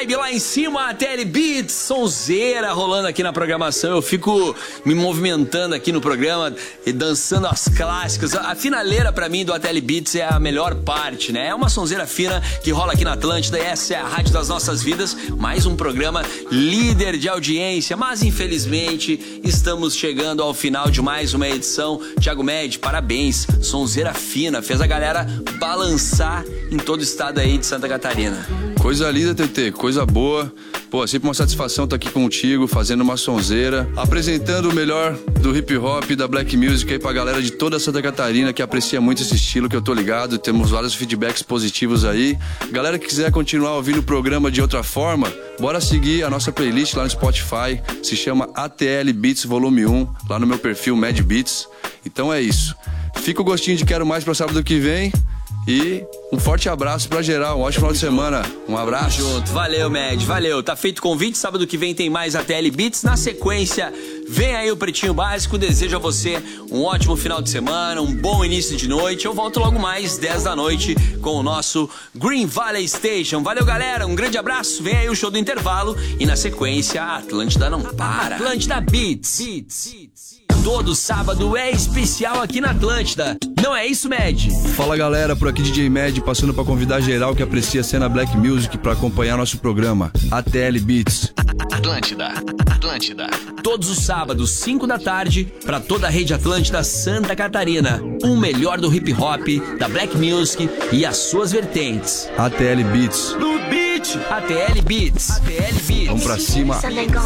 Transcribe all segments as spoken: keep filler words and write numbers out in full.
vibe lá em cima, a T L Beats, sonzeira rolando aqui na programação. Eu fico me movimentando aqui no programa e dançando as clássicas. A finaleira pra mim do A T L Beats é a melhor parte, né? É uma sonzeira fina que rola aqui na Atlântida, e essa é a rádio das nossas vidas. Mais um programa líder de audiência, mas infelizmente estamos chegando ao final de mais uma edição. Thiago Med, parabéns, sonzeira fina, fez a galera balançar em todo o estado aí de Santa Catarina. Coisa linda, T T, coisa boa. Pô, sempre uma satisfação estar aqui contigo, fazendo uma sonzeira, apresentando o melhor do hip hop e da black music aí pra galera de toda Santa Catarina que aprecia muito esse estilo, que eu tô ligado. Temos vários feedbacks positivos aí. Galera que quiser continuar ouvindo o programa de outra forma, bora seguir a nossa playlist lá no Spotify, se chama A T L Beats Volume um, lá no meu perfil Mad Beats. Então é isso. Fica o gostinho de quero mais pra sábado que vem. E um forte abraço pra geral, um ótimo final de semana. Um abraço. Tamo junto, valeu, Med, valeu. Tá feito o convite, sábado que vem tem mais A T L Beats. Na sequência, vem aí o Pretinho Básico. Desejo a você um ótimo final de semana, um bom início de noite. Eu volto logo mais, dez da noite, com o nosso Green Valley Station. Valeu, galera, um grande abraço. Vem aí o show do intervalo e na sequência, a Atlântida não para. Atlântida Beats. Beats. Todo sábado é especial aqui na Atlântida. Não é isso, Med? Fala, galera, por aqui D J Med, passando pra convidar geral que aprecia a cena Black Music pra acompanhar nosso programa A T L Beats. Atlântida, Atlântida. Todos os sábados, cinco da tarde, pra toda a rede Atlântida Santa Catarina. O melhor do hip hop, da Black Music e as suas vertentes. A T L Beats. No beat. A T L Beats. A T L Beats. Vamos pra cima.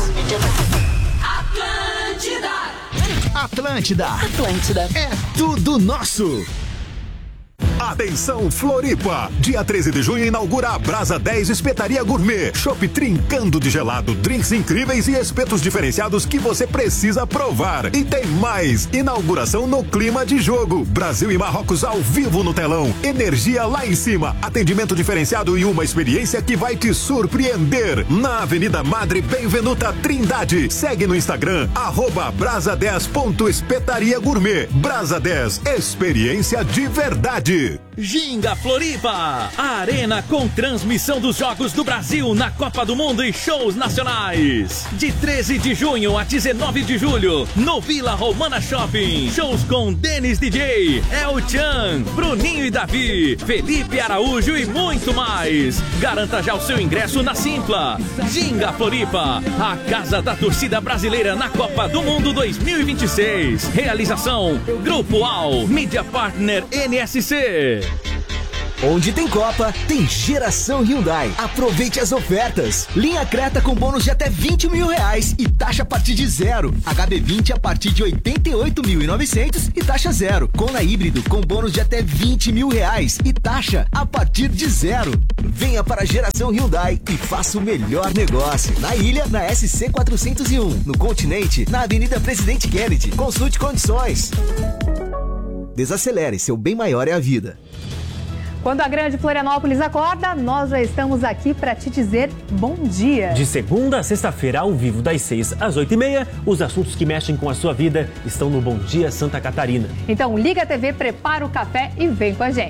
Atlântida. Atlântida. É tudo nosso. Atenção, Floripa! Dia treze de junho inaugura a Brasa dez Espetaria Gourmet. Chopp trincando de gelado, drinks incríveis e espetos diferenciados que você precisa provar. E tem mais! Inauguração no clima de jogo. Brasil e Marrocos ao vivo no telão. Energia lá em cima. Atendimento diferenciado e uma experiência que vai te surpreender. Na Avenida Madre Benvenuta Trindade. Segue no Instagram, arroba brasa dez ponto espetaria gourmet. Brasa dez, experiência de verdade. Ginga Floripa, a arena com transmissão dos Jogos do Brasil na Copa do Mundo e shows nacionais. De treze de junho a dezenove de julho, no Vila Romana Shopping. Shows com Denis D J, El Chan, Bruninho e Davi, Felipe Araújo e muito mais. Garanta já o seu ingresso na Simpla. Ginga Floripa, a casa da torcida brasileira na Copa do Mundo dois mil e vinte e seis. Realização Grupo Al, Media Partner N S C. Onde tem Copa, tem geração Hyundai. Aproveite as ofertas. Linha Creta com bônus de até vinte mil reais e taxa a partir de zero. H B vinte a partir de oitenta e oito mil e novecentos e taxa zero. Kona híbrido com bônus de até vinte mil reais e taxa a partir de zero. Venha para a geração Hyundai e faça o melhor negócio. Na ilha, na S C quatrocentos e um. No continente, na Avenida Presidente Kennedy. Consulte condições. Desacelere, seu bem maior é a vida. Quando a grande Florianópolis acorda, nós já estamos aqui para te dizer bom dia. De segunda a sexta-feira, ao vivo, das seis às oito e meia, os assuntos que mexem com a sua vida estão no Bom Dia Santa Catarina. Então liga a T V, prepara o café e vem com a gente.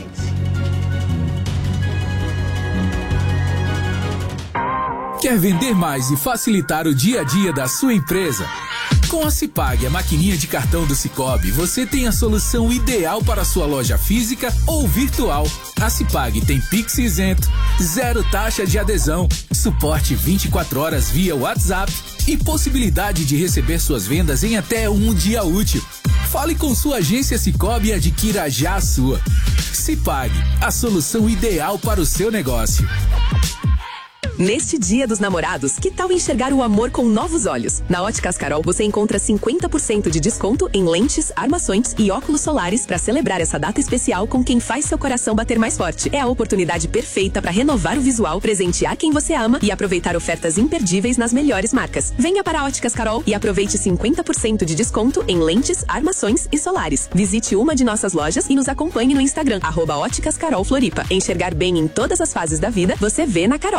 Quer vender mais e facilitar o dia a dia da sua empresa? Com a Cipag, a maquininha de cartão do Cicobi, você tem a solução ideal para a sua loja física ou virtual. A Cipag tem Pix isento, zero taxa de adesão, suporte vinte e quatro horas via WhatsApp e possibilidade de receber suas vendas em até um dia útil. Fale com sua agência Cicobi e adquira já a sua. Cipag, a solução ideal para o seu negócio. Neste Dia dos Namorados, que tal enxergar o amor com novos olhos? Na Óticas Carol você encontra cinquenta por cento de desconto em lentes, armações e óculos solares para celebrar essa data especial com quem faz seu coração bater mais forte. É a oportunidade perfeita para renovar o visual, presentear quem você ama e aproveitar ofertas imperdíveis nas melhores marcas. Venha para a Óticas Carol e aproveite cinquenta por cento de desconto em lentes, armações e solares. Visite uma de nossas lojas e nos acompanhe no Instagram, arroba Óticas Carol Floripa. Enxergar bem em todas as fases da vida, você vê na Carol.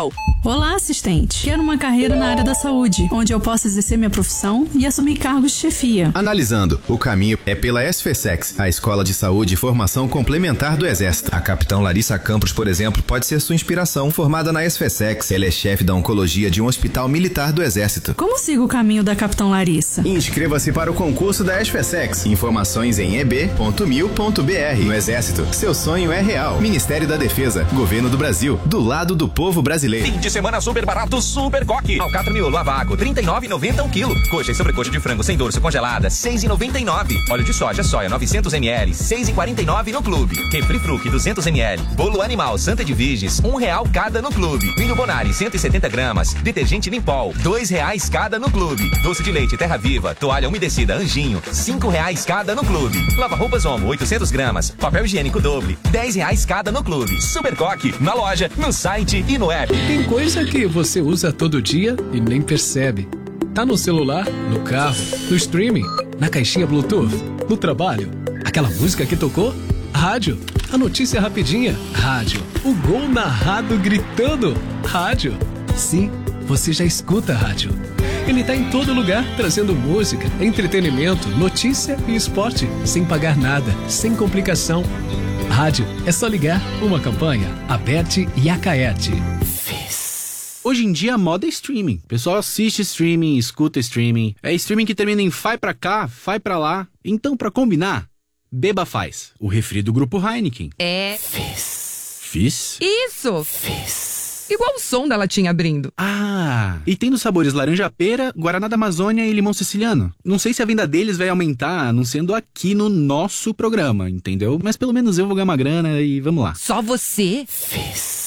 Olá, assistente. Quero uma carreira na área da saúde, onde eu possa exercer minha profissão e assumir cargos de chefia. Analisando, o caminho é pela SFSEX, a Escola de Saúde e Formação Complementar do Exército. A capitão Larissa Campos, por exemplo, pode ser sua inspiração. Formada na SFSEX, ela é chefe da oncologia de um hospital militar do Exército. Como sigo o caminho da capitão Larissa? Inscreva-se para o concurso da SFSEX. Informações em e b ponto mil ponto b r. No Exército, seu sonho é real. Ministério da Defesa, Governo do Brasil, do lado do povo brasileiro. Fim de semana super barato, Super Coque. Alcatra miolo a vácuo, trinta e nove reais e noventa centavos o quilo. Coxa e sobrecoxa de frango sem dorso congelada, seis reais e noventa e nove centavos. Óleo de soja soia novecentos mililitros, seis reais e quarenta e nove centavos no clube. Refri Fruc duzentos mililitros. Bolo animal Santa de Virgens, um real cada no clube. Milho Bonari cento e setenta gramas. Detergente Limpol, dois reais cada no clube. Doce de leite Terra Viva, toalha umedecida Anjinho, cinco reais cada no clube. Lava roupas Omo, oitocentas gramas. Papel higiênico Doble, dez reais cada no clube. Super Coque, na loja, no site e no app. Tem coisa que você usa todo dia e nem percebe. Tá no celular, no carro, no streaming, na caixinha Bluetooth, no trabalho. Aquela música que tocou? Rádio. A notícia rapidinha? Rádio. O gol narrado gritando? Rádio. Sim, você já escuta rádio. Ele tá em todo lugar, trazendo música, entretenimento, notícia e esporte, sem pagar nada, sem complicação. Rádio, é só ligar. Uma campanha, Aberte e Acaerte. Hoje em dia a moda é streaming. O pessoal assiste streaming, escuta streaming. É streaming que termina em vai pra cá, vai pra lá. Então, pra combinar, beba Faz, o refri do grupo Heineken. É... Fizz. Fizz? Isso! Fizz. Igual o som da latinha abrindo. Ah, e tem nos sabores laranja-pera, Guaraná da Amazônia e limão siciliano. Não sei se a venda deles vai aumentar anunciando aqui no nosso programa, entendeu? Mas pelo menos eu vou ganhar uma grana e vamos lá. Só você? Fizz.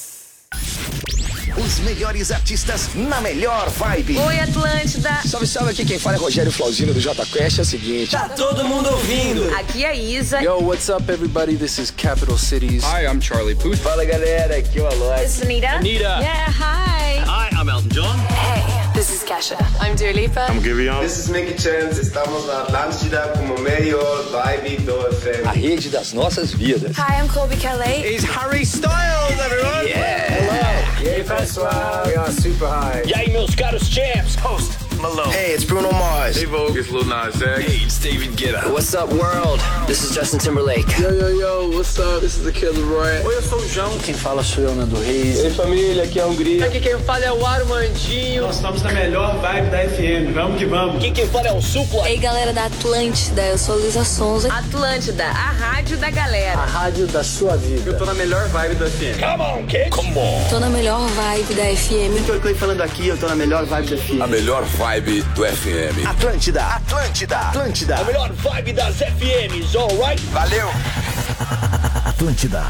Os melhores artistas na melhor vibe. Oi, Atlântida. Salve, salve, aqui quem fala é Rogério Flauzino do Jota Quest. É o seguinte, tá todo mundo ouvindo. Aqui é a Isa. Yo, what's up, everybody? This is Capital Cities. Hi, I'm Charlie Puth. Fala, galera, aqui é o Alok. This is Anita. Anita. Yeah, hi. Hi, I'm Elton John. Hey, this is Kesha. I'm Dua Lipa. I'm Giveon. This is Nicky Chance. Estamos na Atlântida como melhor vibe do F M. A rede das nossas vidas. Hi, I'm Colby Calais. It's Harry Styles, everyone. Yeah. Hello. E aí, pessoal? We are super high. E aí, meus caros champs. Host Malone. Hey, it's Bruno Mars. Hey, Vogue. It's Lil Nas X. Hey, it's David Guetta. What's up, world? This is Justin Timberlake. Yo, yo, yo, what's up? This is the Kid Leroy. Oi, eu sou o João. Quem fala sou eu, Nando Reis. Ei, família, aqui é a Hungria. Aqui quem fala é o Armandinho. Nós estamos na melhor vibe da F M. Vamos que vamos. Aqui quem fala é o Supla. Ei, galera da Atlântida, eu sou Luísa Sonza. Atlântida, a rádio da galera. A rádio da sua vida. Eu tô na melhor vibe da F M. Come on, kid. Come on. Tô na melhor vibe da F M. Vitor Clay falando aqui, eu tô na melhor vibe da F M. A melhor vibe do F M. Atlântida, Atlântida, Atlântida. A melhor vibe das F Ms, alright? Valeu. Atlântida.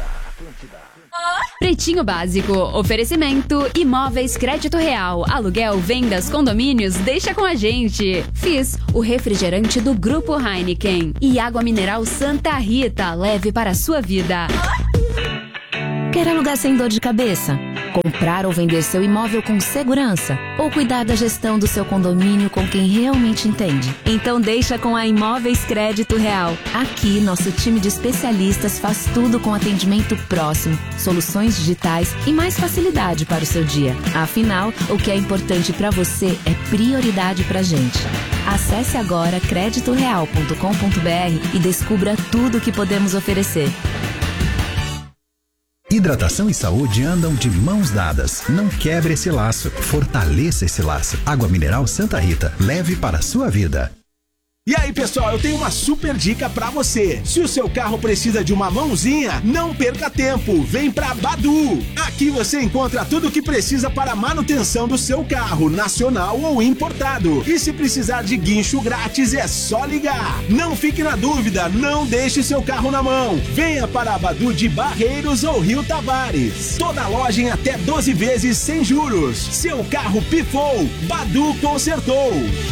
Pretinho Básico, oferecimento, imóveis crédito real, aluguel, vendas, condomínios, deixa com a gente. Fiz o refrigerante do Grupo Heineken e água mineral Santa Rita, leve para a sua vida. Quer alugar sem dor de cabeça? Comprar ou vender seu imóvel com segurança? Ou cuidar da gestão do seu condomínio com quem realmente entende? Então deixa com a Imóveis Crédito Real. Aqui, nosso time de especialistas faz tudo com atendimento próximo, soluções digitais e mais facilidade para o seu dia. Afinal, o que é importante para você é prioridade pra gente. Acesse agora crédito real ponto com ponto b r e descubra tudo o que podemos oferecer. Hidratação e saúde andam de mãos dadas. Não quebre esse laço. Fortaleça esse laço. Água mineral Santa Rita. Leve para a sua vida. E aí, pessoal, eu tenho uma super dica pra você. Se o seu carro precisa de uma mãozinha, não perca tempo. Vem pra Badu. Aqui você encontra tudo o que precisa para a manutenção do seu carro, nacional ou importado. E se precisar de guincho grátis, é só ligar. Não fique na dúvida, não deixe seu carro na mão. Venha para a Badu de Barreiros ou Rio Tavares. Toda loja em até doze vezes sem juros. Seu carro pifou, Badu consertou.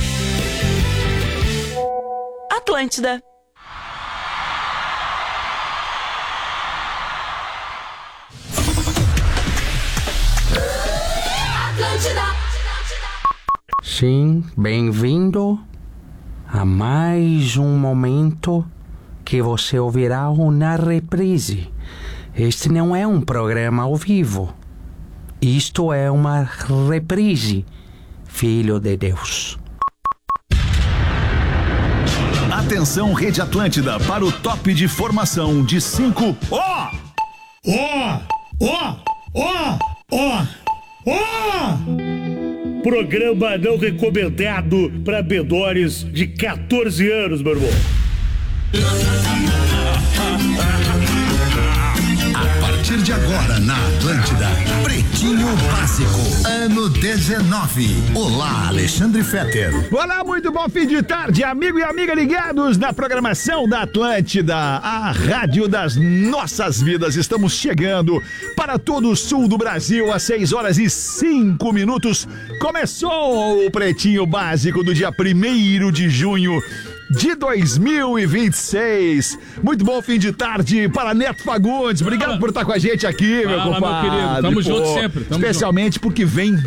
Atlântida. Atlântida. Sim, bem-vindo a mais um momento que você ouvirá na reprise. Este não é um programa ao vivo. Isto é uma reprise, filho de Deus. Atenção, Rede Atlântida, para o top de formação de cinco. Ó! Ó! Ó! Ó! Ó! Ó! Programa não recomendado para menores de quatorze anos, meu irmão. A partir de agora na Atlântida, Pretinho Básico, ano dezenove. Olá, Alexandre Fetter. Olá, muito bom fim de tarde, amigo e amiga ligados na programação da Atlântida, a rádio das nossas vidas. Estamos chegando para todo o sul do Brasil às seis horas e cinco minutos. Começou o Pretinho Básico do dia primeiro de junho de dois mil e vinte e seis. Muito bom fim de tarde para Neto Fagundes. Obrigado Fala. por estar com a gente aqui, meu Fala, compadre. meu querido. Tamo Pô, junto sempre. Tamo especialmente junto. porque vem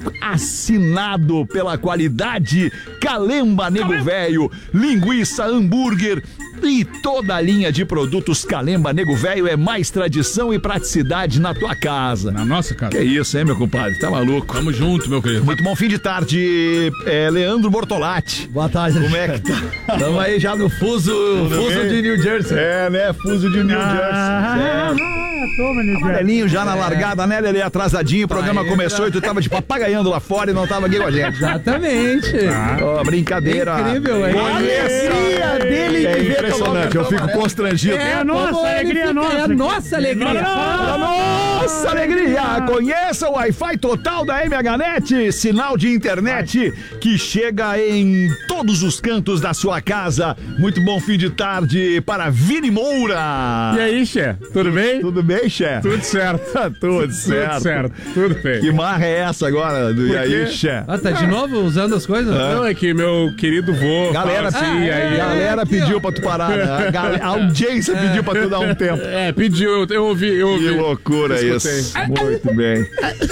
assinado pela qualidade Calemba Nego Velho, linguiça, hambúrguer e toda a linha de produtos Calemba Nego Velho é mais tradição e praticidade na tua casa. Na nossa casa. Que isso, hein, meu compadre? Tá maluco? Tamo junto, meu querido. Muito bom fim de tarde, é, Leandro Bortolatti. Boa tarde. Como é que tá? Tamo aí já no fuso, fuso de New Jersey. É, né? Fuso de New Ah, Jersey. É. Amarelinho já na largada, né, Lelê? Atrasadinho, o programa começou e tu tava de papagaiando lá fora e não tava aqui com a gente. Exatamente. Oh, brincadeira. É incrível, hein? A alegria dele é de ver impressionante, eu fico constrangido. É a nossa alegria, é nossa. É a nossa alegria. A nossa alegria. Conheça o Wi-Fi total da M H Net, sinal de internet que chega em todos os cantos da sua casa. Muito bom fim de tarde para Vini Moura. E aí, Xé? Tudo bem? Tudo bem, Xé? Tudo certo. Tudo certo. Tudo certo. Tudo bem. Que marra é essa agora? Do... E aí, Xé? Ah, tá de novo usando as coisas? Ah. Não, é que meu querido vô. Galera, assim, ah, aí... é, galera pediu pra tu parar, né? A, gal... a audiência é. pediu pra tu dar um tempo. É, pediu, eu, eu ouvi, eu ouvi. Que loucura isso. Muito bem.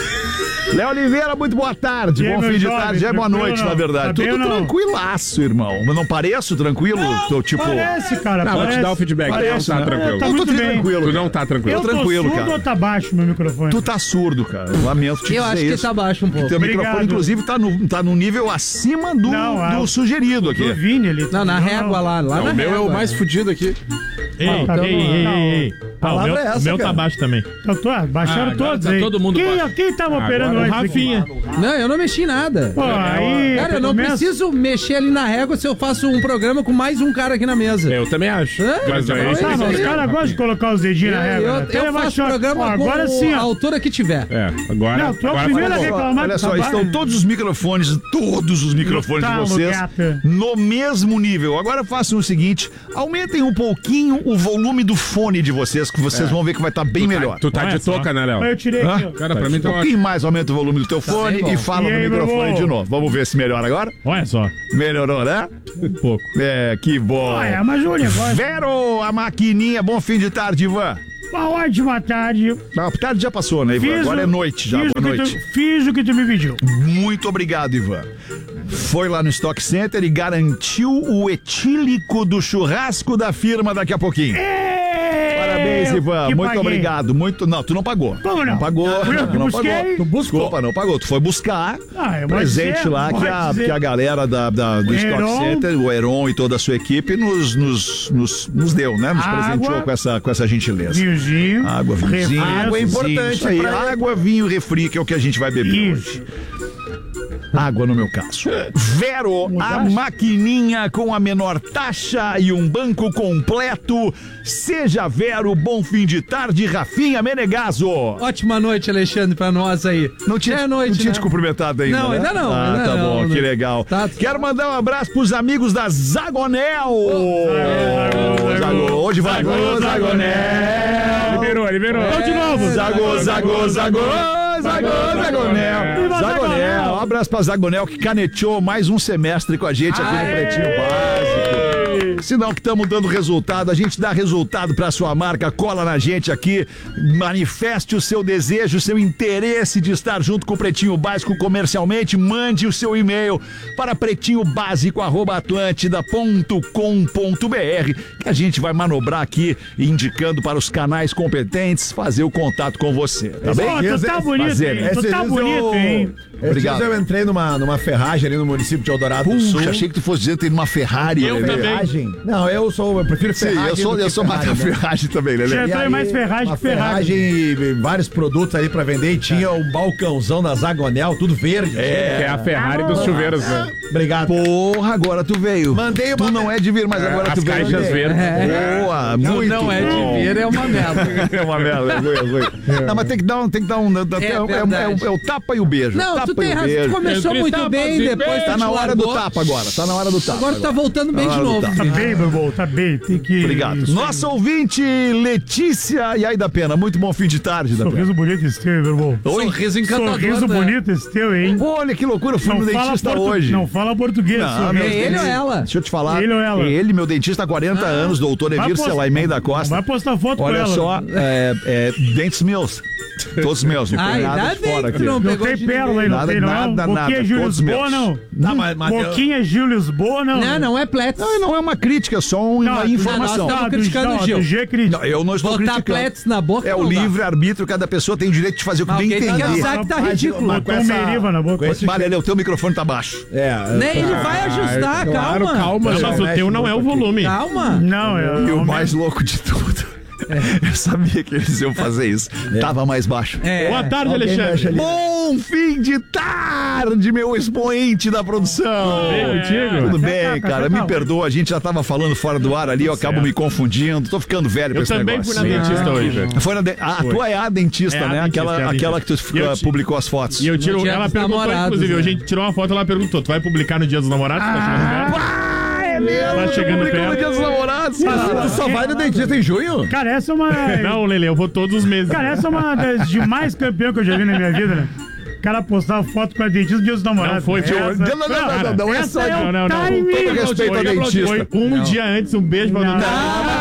Léo Oliveira, muito boa tarde. E Bom aí, fim de jovem, tarde, já é boa noite, não? na verdade. Tá Tudo bem, tranquilaço, irmão. Mas não pareço tranquilo? Não, Tô, tipo... parece, cara. Não, parece. vou te dar o feedback. Parece, não tá né? tranquilo. Tá eu tô muito bem. tranquilo. Tu não tá tranquilo. Eu tô tranquilo, surdo cara. ou tá baixo meu microfone? Tu tá surdo, cara. Eu lamento te Eu dizer acho que isso. tá baixo um pouco. Teu Obrigado. microfone, inclusive, tá no, tá no nível acima do, Não, do é, sugerido aqui. Do Vini ali. Não, na régua lá. lá Não, na o meu régua, é o mais né? fudido aqui. Ei, Ah, tá então ei, não- ei, não. ei, ei. Ah, o Palavra meu, é essa, o meu cara. tá baixo também. Então, tô, baixaram Ah, agora todos tá aí. todo mundo quem, baixo. quem tava Agora operando o antes? Rafinha. Não, eu não mexi nada. Pô, aí, Cara, eu não começa- preciso mexer ali na régua se eu faço um programa com mais um cara aqui na mesa. Eu também acho. Hã? Mas aí... Ah, mas os caras gostam de colocar os dedinhos na Eu, régua. eu, né? Então eu vai faço achar- programa Ó, agora com sim, a ó. altura que tiver. É, agora... Não, tu é o agora primeiro a falou. reclamar. Olha que só, tá estão baixo. todos os microfones, todos os microfones Tá, de vocês Gata. no mesmo nível. Agora façam o seguinte, aumentem um pouquinho o volume do fone de vocês, que vocês É. vão ver que vai estar bem Tu tá- melhor. Tu tá Olha de só. touca, né, Léo? Mas eu tirei Hã? aqui, ó. Cara, pra mim Um tá pouquinho mais aumenta o volume do teu fone bem e bom. fala E no aí, meu microfone irmão? de novo. Vamos ver se melhora agora? Olha só. Melhorou, né? um pouco. É, que bom. Olha, mas o negócio... Vero, a maquininha. Bom fim de tarde, Ivan. Uma ótima tarde. Não, tarde já passou, né, Ivan? Fiz Agora o- é noite já. fiz Boa o que noite. tu- fiz o que tu me pediu. Muito obrigado, Ivan. Foi lá no Stock Center e garantiu o etílico do churrasco da firma daqui a pouquinho. Parabéns, Ivan. que Muito paguei. obragado. Muito. Não, tu não pagou. Como não? pagou. Fui eu que não busquei. pagou. Tu buscou. Desculpa, não pagou. Tu foi buscar Ah, eu vou presente dizer, lá que pode a, dizer. que a galera da, da- do O Stock Heron. Center, o Heron e toda a sua equipe nos, nos, nos, nos deu, né? Nos Água. presenteou com essa, com essa gentileza. Vinhozinho. Água, vinhozinho. refresco. Água é importante Isso aí, pra- água, vinho, refri, que é o que a gente vai beber Isso. hoje. Água no meu caso. Vero, a Mudaste? maquininha com a menor taxa e um banco completo. Seja Vero, bom fim de tarde, Rafinha Menegaso. Ótima noite, Alexandre, pra nós aí. Não tinha, é noite, não tinha né? te cumprimentado ainda, Não, né? ainda não, Ah, ainda tá não, bom, né? que legal. Tá- Quero mandar um abraço pros amigos da Zagonel. Zago, Zago, hoje vai. Zago, Zagonel. Liberou, liberou. Então de novo. Zago, Zago, Zago. Zago, Zagonel. Viva Zagonel. Um abraço pra Zagonel que caneteou mais um semestre com a gente aqui no Pretinho Básico. Sinal que estamos dando resultado. A gente dá resultado pra sua marca. Cola na gente aqui. Manifeste o seu desejo, o seu interesse de estar junto com o Pretinho Básico comercialmente. Mande o seu e-mail para pretinho básico arroba atlântida ponto com ponto br, que a gente vai manobrar aqui, indicando para os canais competentes fazer o contato com você. Tá bem? Ó, tu tá bonito, Fazer. hein? Tu tá bonito, hein? Obrigado. Eu entrei numa, numa ferragem ali no município de Eldorado do Sul. Puxa, achei que tu fosse dizer que tem uma Ferrari. Eu Lelê. também. Ferragem? Não, eu sou, eu prefiro Sim, ferragem. eu sou, do eu que sou mais da Ferrari, né? Ferrari também, Lelê. Já tô aí, mais ferragem uma que ferragem. ferragem e vários produtos ali pra vender. E tinha um balcãozão da Zagonel, tudo verde. É, é a Ferrari dos chuveiros, né? Obrigado. Porra, agora tu veio. Mandei Tu não é de vir, mas agora As tu veio. caixas verdes. Boa, Não, muito não é de bom. vir, é uma merda. É uma merda, é ruim, é ruim. Não, mas tem que dar um. Tem que dar um é, é, é, verdade. o- é o tapa e o beijo. Não, tapa tu tem e o razão. Tu beijo. começou Entre muito tapas bem, e depois beijos. tu Tá na te hora do largou. tapa agora. Tá na hora do tapa. Agora tu tá voltando bem Tá de na hora do novo. tapa. Tá bem, meu irmão, tá bem. Tem que... Obrigado. Isso aí. Nossa ouvinte, Letícia e aí da Pena. Muito bom fim de tarde, da Pena. Sorriso bonito esse teu, meu irmão. Oi? Sorriso encantador. Sorriso né? bonito esse teu, hein? Olha que loucura, eu fui Não no fala, dentista portu... hoje. não fala português. Não, sorriso. meu É ele ou ela? Deixa eu te falar. Ele ou ela? Ele, meu dentista há quarenta anos, doutor Vai Evir postar- Selaimei da Costa. Vai postar foto Olha com ela. só, é, é, dentes meus. Todos meus, não Ah, tem nada ainda de bem fora que aqui. não Não pegou tem de pérola aí, não Nada, tem, não. nada, Boquinha nada, Júlio todos Lisboa, meus. não. Não, mas, mas eu- Boquinha Júlio Lisboa, não. Não, não é Plets. Não, não é uma crítica, é só uma Não, informação. nós estamos do- criticando não, o Gil. do G crítico. Não, eu não estou Botar criticando. Plets na boca É o não dá. livre-arbítrio, cada pessoa tem o direito de fazer o que Mas bem alguém tem que entender. avisar que tá Mas- ridículo. mas Botou um meriva na boca. com esse- Vale, o teu microfone tá baixo. É, Nem ele vai ajustar, Claro, calma. calma. Não, Mas o mexe teu não muito é o aqui. volume. Calma. Não, é. E o é mais louco de tudo. Eu sabia que eles iam fazer isso. Tava mais baixo. É. Boa tarde, Alguém mexe Alexandre. ali. Bom fim de tarde, meu expoente da produção. Bem contigo? Tudo Café, bem, café, cara. Me calma. perdoa, a gente já tava falando fora do ar ali, eu acabo certo. me confundindo. Tô ficando velho pra Eu esse também fui negócio. na dentista hoje. Foi na de... ah, a Foi. tua é a dentista, É a né? dentista, aquela, é a aquela que tu dentista. E eu uh, ti- publicou as fotos. E eu tiro. No dia Ela dos perguntou, namorados, inclusive, né? a gente tirou uma foto, ela perguntou: tu vai publicar no dia dos namorados? Tá chegando perto? Ah, é mesmo? Tá chegando Publicou no perto. Dia dos Namorados, cara. Tu só vai no dentista em junho? Cara, essa é uma. Não, Lele, eu vou todos os meses. Cara, essa é uma das demais campeões que eu já vi na minha vida, né? O cara postar foto com a dentista no dia dos namorados. Não foi, Essa- tio. Não, não, não, não, não, não é essa só é de- o Não, não, não. timing. Com todo respeito ao Foi- dentista. Foi um dia antes, um beijo pra todo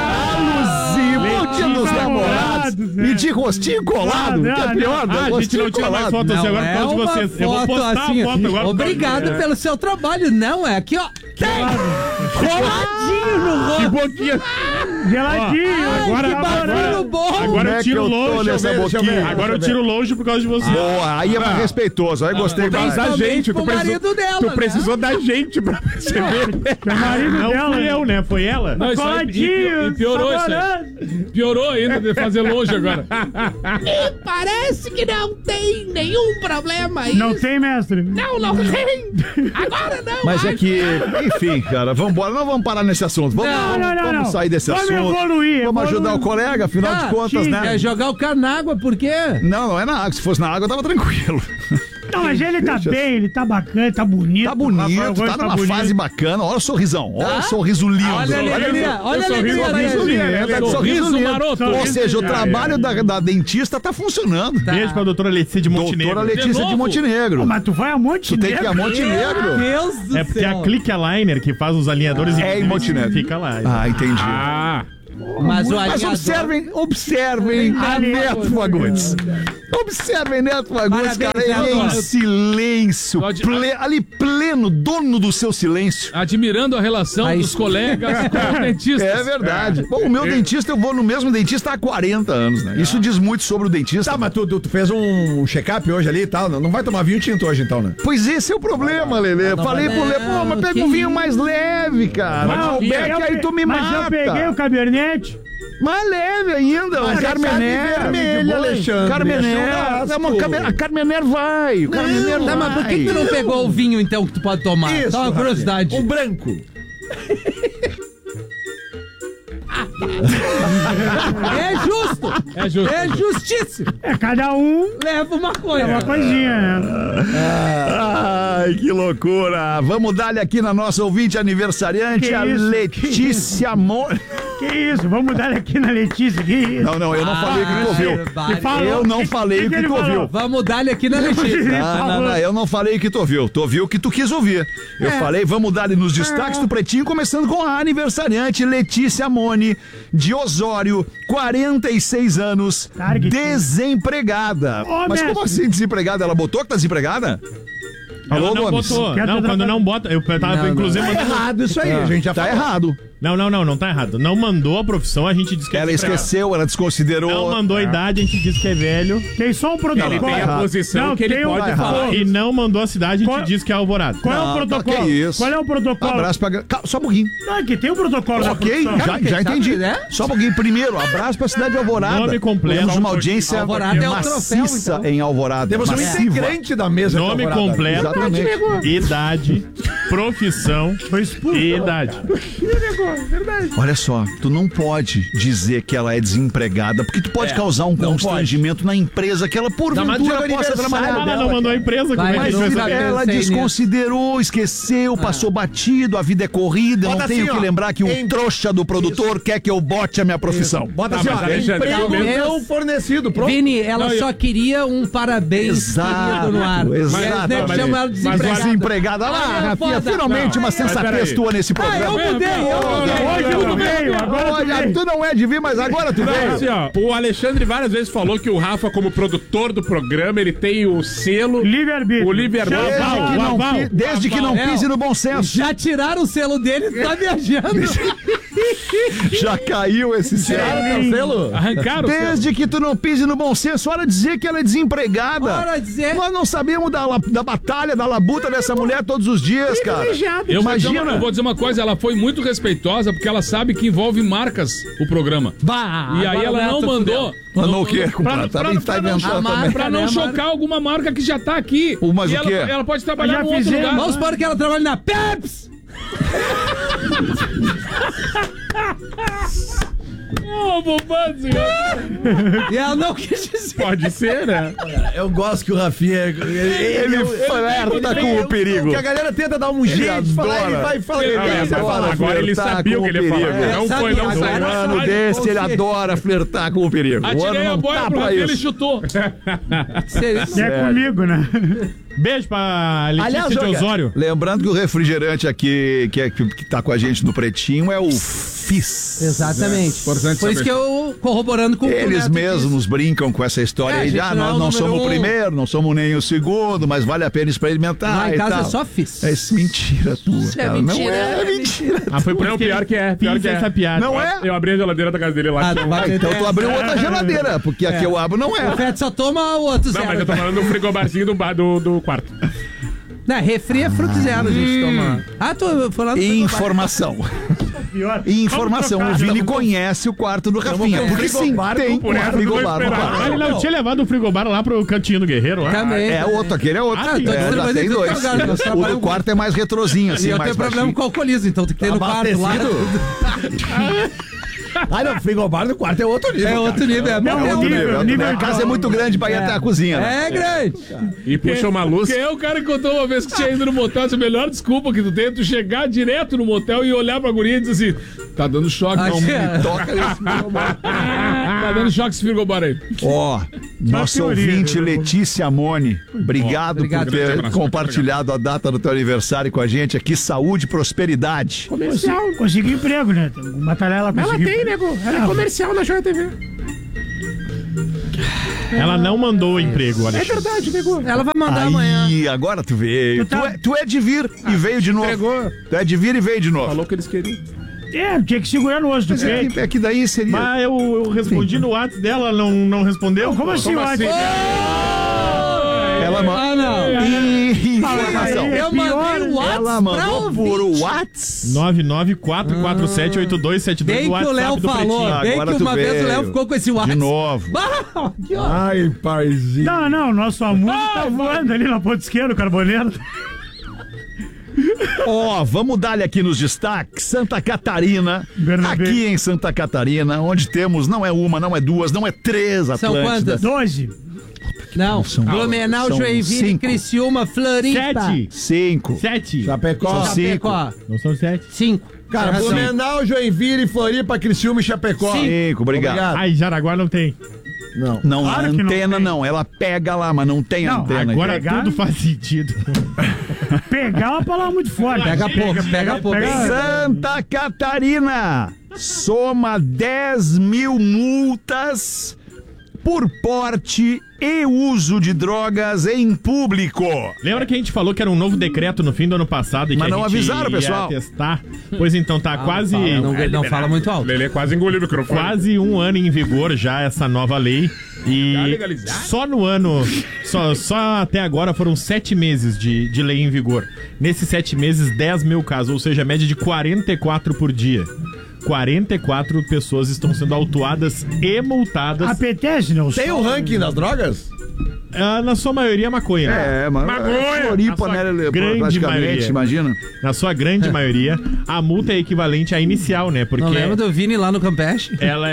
Alusivo ao Dia dos Namorados. né? E de rostinho colado. Não, Que é não, pior, Ah, a gente rostinho não tira mais colado. foto assim agora por causa de uma vocês. Eu vou foto postar assim, a foto agora. por Obrigado causa- pelo seu trabalho. Não, é aqui, ó. Tem! Coladinho no Que rosto. boquinha. Geladinho. Ó, agora- que barulho bom. Como Agora é eu que tiro eu tô longe. nessa eu vejo, boquinha? Agora eu tiro longe por causa de você. Boa, aí é mais Ah. respeitoso. Aí gostei Por mais. causa da gente. Tu pro precisou, marido dela, tu né? precisou da gente pra perceber. É marido Não dela. fui eu, né? Foi ela. Não, isso aí, Coladinho. e, e piorou isso aí. saborando. Piorou ainda de fazer longe agora. Parece que não tem nenhum problema aí. Não tem, mestre? Não, não tem. Agora não. Mas é que, enfim, cara, vamos embora. Não vamos parar nesse assunto. Vamos, Não, não, não, vamos não. sair desse Vamos assunto. evoluir, Vamos evoluir. ajudar o colega, afinal Ah, de contas, sim, né? É jogar o cara na água, por quê? Não, não é na água. Se fosse na água, eu tava tranquilo. Não, mas ele tá bem, ele tá bacana, tá bonito. Tá bonito, Rafael Gomes tá numa bonito. fase bacana. Olha o sorrisão. Olha Tá? o sorriso lindo. Olha ali, olha ali, olha ali, sorriso olha ali. lindo. Tá de sorriso Sorriso lindo. maroto. Ou seja, o Ah, trabalho é. da, da dentista tá funcionando. Beijo pra doutora Letícia de Montenegro. Doutora Letícia de, novo? Montenegro. Pô, mas tu vai a Montenegro. Tu tem que ir a Montenegro. Meu Deus do É porque céu. a Click Aligner, que faz os alinhadores É em Montenegro. fica lá. Ah, entendi. Ah, Mas o Mas alinhador... observem, observem a Neto Fagundes. Observem Neto Fagundes, Parabéns, cara. Ele é em Neto. silêncio. Pode- ple- ali pleno, dono do seu silêncio. Admirando a relação Aí- dos colegas com o dentista. É verdade. Bom, o meu dentista, eu vou no mesmo dentista há quarenta anos, né? Isso diz muito sobre o dentista. Tá, mas tu, tu, tu fez um check-up hoje ali e tal. Não vai tomar vinho tinto hoje, então, né? Pois esse é o problema, Lelê. não, Falei não, pro Lelê, pô, mas pega que um vinho mais leve, cara. Não, o Beck, eu aí pe- tu me mas mata. eu peguei o Cabernet. Mais leve ainda, Mas o é Carmener. carne vermelha, Alexandre. Carmener. É churrasco. É uma Carme- a Carmener vai. O Carmener Tá, vai. mas por que, que tu não pegou o vinho, então, que tu pode tomar? Isso, Só uma Rafinha. curiosidade. O branco. É justo. É justo. É justíssimo. É, cada um leva uma coisa. é uma coisinha, né? Ai, que loucura. Vamos dar-lhe aqui na nossa ouvinte aniversariante, Que a isso? Letícia Mon... Que isso? Vamos dar aqui na Letícia. Que isso? Não, não, eu não Ah, falei o que tu ouviu. barbaridade. falou? Eu não Que- falei que o que que ele tu falou? ouviu. Vamos dar-lhe aqui na Letícia. Não, não, não, eu não falei o que tu ouviu. Tu ouviu o que tu quis ouvir. Eu É. falei, vamos dar nos destaques do Pretinho, começando com a aniversariante Letícia Moni, de Osório, quarenta e seis anos, Targue. desempregada. Ô, Mas mestre. como assim desempregada? Ela botou que tá desempregada? Alô, Ela não Gomes? botou. Quer Não, dizer- quando não bota. Eu tava, Não, não. inclusive, Tá mandando. errado isso aí, a gente já Tá falou. errado. Não, não, não, não tá errado. Não mandou a profissão, a gente disse que é Ela desempregado. esqueceu, ela desconsiderou. Não mandou a idade, a gente disse que é velho. Tem só um protocolo. Ele tem a errado. posição Não, que ele tem um- pode Tá falar. errado. E não mandou a cidade, a gente Qual- disse que é Alvorada. Qual é o Não, protocolo? tá, que isso. Qual é o protocolo? Abraço pra... Calma, só um pouquinho. Não, é que tem o protocolo da Ok, produção. já, já sabe, entendi. né? Só um pouquinho. Primeiro, abraço pra cidade de Alvorada. Nome completo. Temos uma audiência Alvorada é o maciça troféu, então. em Alvorada. Temos um massiva. integrante da mesa. Nome de Alvorada. completo, Exatamente. idade, profissão Foi expulso. e idade. Olha só, tu não pode dizer que ela é desempregada, porque tu pode causar um constrangimento na empresa que ela Não, mas porventura dia do possa aniversário trabalhar. Ela dela, não mandou a cara. empresa, como Vai, é que a mas gente vai não saber? sabe. Ela Pensei nisso. desconsiderou, esqueceu, passou batido, a vida é corrida. Bota não tenho assim, que ó, lembrar que o em- trouxa do produtor quer que eu bote a minha profissão. Bota Ah, assim, mas ó, Alexandre, emprego calma. não fornecido, pronto. Vini, ela Não, eu- só queria um parabéns querido no ar. Exato, Eles nem mas- chamam ela de mas desempregada. Desempregada. Ah, Ah, é Rafinha, foda. finalmente Não, uma mas sensatez peraí. tua nesse Ah, programa. eu mudei, eu Hoje Não, tudo não, veio, agora Olha, tu veio. tu não é de vir, mas agora tu Não, veio. assim, ó, o Alexandre várias vezes falou que o Rafa, como produtor do programa, ele tem o selo. Livre-arbítrio. O livre-arbítrio. Já Desde vai. que não, Aval, pi- desde que não aval. pise no bom senso. Já tiraram o selo dele, tá viajando. Já caiu esse selo. Teu selo? Arrancaram o selo. Desde que tu não pise no bom senso, hora de dizer que ela é desempregada. Hora de dizer. Nós não sabemos da, la- da batalha, da labuta dessa mulher todos os dias, cara. Eu vou, dizer uma, Imagina. eu vou dizer uma coisa, ela foi muito respeitosa porque ela sabe que envolve marcas o programa. Bah, E aí agora ela o não Neto mandou. Mandou o quê? Pra, Compadre? pra, Também tá pra não, inventando pra- também. pra não Né, chocar alguma marca que já tá aqui. Pô, mas E o ela, quê? ela pode trabalhar Já em outro fizemos. lugar. Vamos supor que ela trabalha na Peps. Ô, bobado, senhor. E ela não quis dizer. Pode ser, né? Eu gosto que o Rafinha... Ele, Ele flerta com o perigo. Que a galera tenta dar um jeito de falar, ele vai falar. Ele Ele adora. fala. Agora ele flertar sabia com o que ele o ia falar. perigo. Não É, foi, não sabia, saiu. agora Um ano sabe, desse, ele você- adora flertar com o perigo. O Atirei ano a não boia tá pro pra Rafinha, ele isso. chutou. E é comigo, né? Beijo pra Letícia Aliás, de olha, Osório. Lembrando que o refrigerante aqui que, é, que, que tá com a gente no Pretinho é o Fizz. Exatamente. Importante Por isso saber. que eu corroborando com o que o Eles Neto mesmos brincam com essa história É, a aí de, gente ah, não é nós o não número somos o um. primeiro, não somos nem o segundo, mas vale a pena experimentar Lá em e casa tal. é só Fizz. É isso, mentira tua, Isso é cara. mentira, Não é, é mentira. Ah, foi por Não, isso que pior ele que é. Pior fez que é. essa piada. Não é? Eu abri a geladeira da casa dele lá. Ah, tinha um- vai- Ah, então tu abriu outra geladeira, porque aqui eu abro não O é. Fete só toma o outro Não, zero. mas eu tô falando do frigobarzinho do, ba- do, do quarto. Não, refri é fruto zero, a gente toma. Ah, tô falando. Informação. Pior. Informação. O Vamos trocar. Vini conhece o quarto do Rafinha. um Porque sim, frigobar tem Por um essa eu não vou frigobar no esperar. quarto. Ele não tinha levado o frigobar lá pro cantinho do Guerreiro lá? Também. É outro, aquele é outro. Ah, tô É, já distribuindo tem em todo dois. lugar, nós O trabalhamos do quarto é mais retrozinho, E assim, eu mais tenho problema baixinho. com alcoolismo, então tem que ter no quarto lá. Ah, não, frigobar do quarto é outro nível. É cara. outro nível. É, Não, É bom, outro nível, nível, é outro nível nível. A casa é muito grande pra ir até a cozinha. né? é grande. E puxa uma luz. Quem é o cara que contou uma vez que tinha ido no motel? Essa é a melhor desculpa que tu tem é tu chegar direto no motel e olhar pra guria e dizer assim: tá dando choque, não. Acho que- Toca isso. Tá dando choque esse frigobar aí. Ó, nossa teoria, ouvinte né? Letícia Moni, obrigado, Obrigado. por ter Grande abraço, compartilhado a data do teu aniversário com a gente aqui. Saúde e prosperidade. Comercial. Consegui emprego, né? Tem que batalhar ela Ela conseguiu. tem, nego. Ela é comercial na Joia T V. Ela não mandou o emprego, É Alexandre. verdade, nego. Ela vai mandar amanhã. Aí, agora tu veio. Tu tá- Tu, é, tu é de vir e veio de novo. entregou. Tu é de vir e veio de novo. Falou que eles queriam. É, tinha que segurar no osso do Mas é peito. que, é que daí seria. Mas eu, eu respondi no WhatsApp dela, ela não, não respondeu? Como assim, Como Watson? Ela Ah, não. E informação. É Eu pior, mandei o Ela WhatsApp pra mandou por ouvinte. WhatsApp. nove nove quatro quatro sete oito dois sete dois Bem do que o WhatsApp Léo do falou, Pretinho. bem Agora que tu uma vez o veio. Léo ficou com esse WhatsApp. De novo. Bah, que ó. Ai, parzinho. Não, não, nosso amor tá voando ali na ponta esquerda, o carboneiro. Ó, oh, vamos dar-lhe aqui nos destaques. Santa Catarina. Bernabé. Aqui em Santa Catarina, onde temos, não é uma, não é duas, não é três Atlântidas. São quantas? doze. Não, são, Blumenau, são Joinville, cinco. Criciúma, Floripa. Sete. Cinco. Sete. Chapecó. Chapecó. Não são sete? Cinco. Cara, Razão. Blumenau, Joinville, Floripa, Criciúma e Chapecó. Cinco, Cinco obrigado. obrigado. Aí, Jaraguá não tem. Não, não Claro a que antena não, não, ela pega lá, mas não tem Não, antena. Agora pegar- tudo faz sentido. Pegar é uma palavra muito forte. Pega pouco, pega pouco. Santa Catarina soma dez mil multas por porte e uso de drogas em público. Lembra que a gente falou que era um novo decreto no fim do ano passado e Mas que não a gente avisaram, ia pessoal. testar? Pois então, tá quase... Fala, não, não fala muito alto. Lelê quase engoliu o microfone. Quase um ano em vigor já essa nova lei. E só no ano, só, só até agora foram sete meses de, de lei em vigor. Nesses sete meses, dez mil casos, ou seja, a média de quarenta e quatro por dia. quarenta e quatro pessoas estão sendo autuadas e multadas. Apetece, não? Tem o ranking das drogas? Ah, na sua maioria, maconha. É, mas Maconha! Floripa, né, grande praticamente, maioria. imagina. Na sua grande maioria, a multa é equivalente à inicial, né? Porque Não lembra do Vini lá no Campeche? ela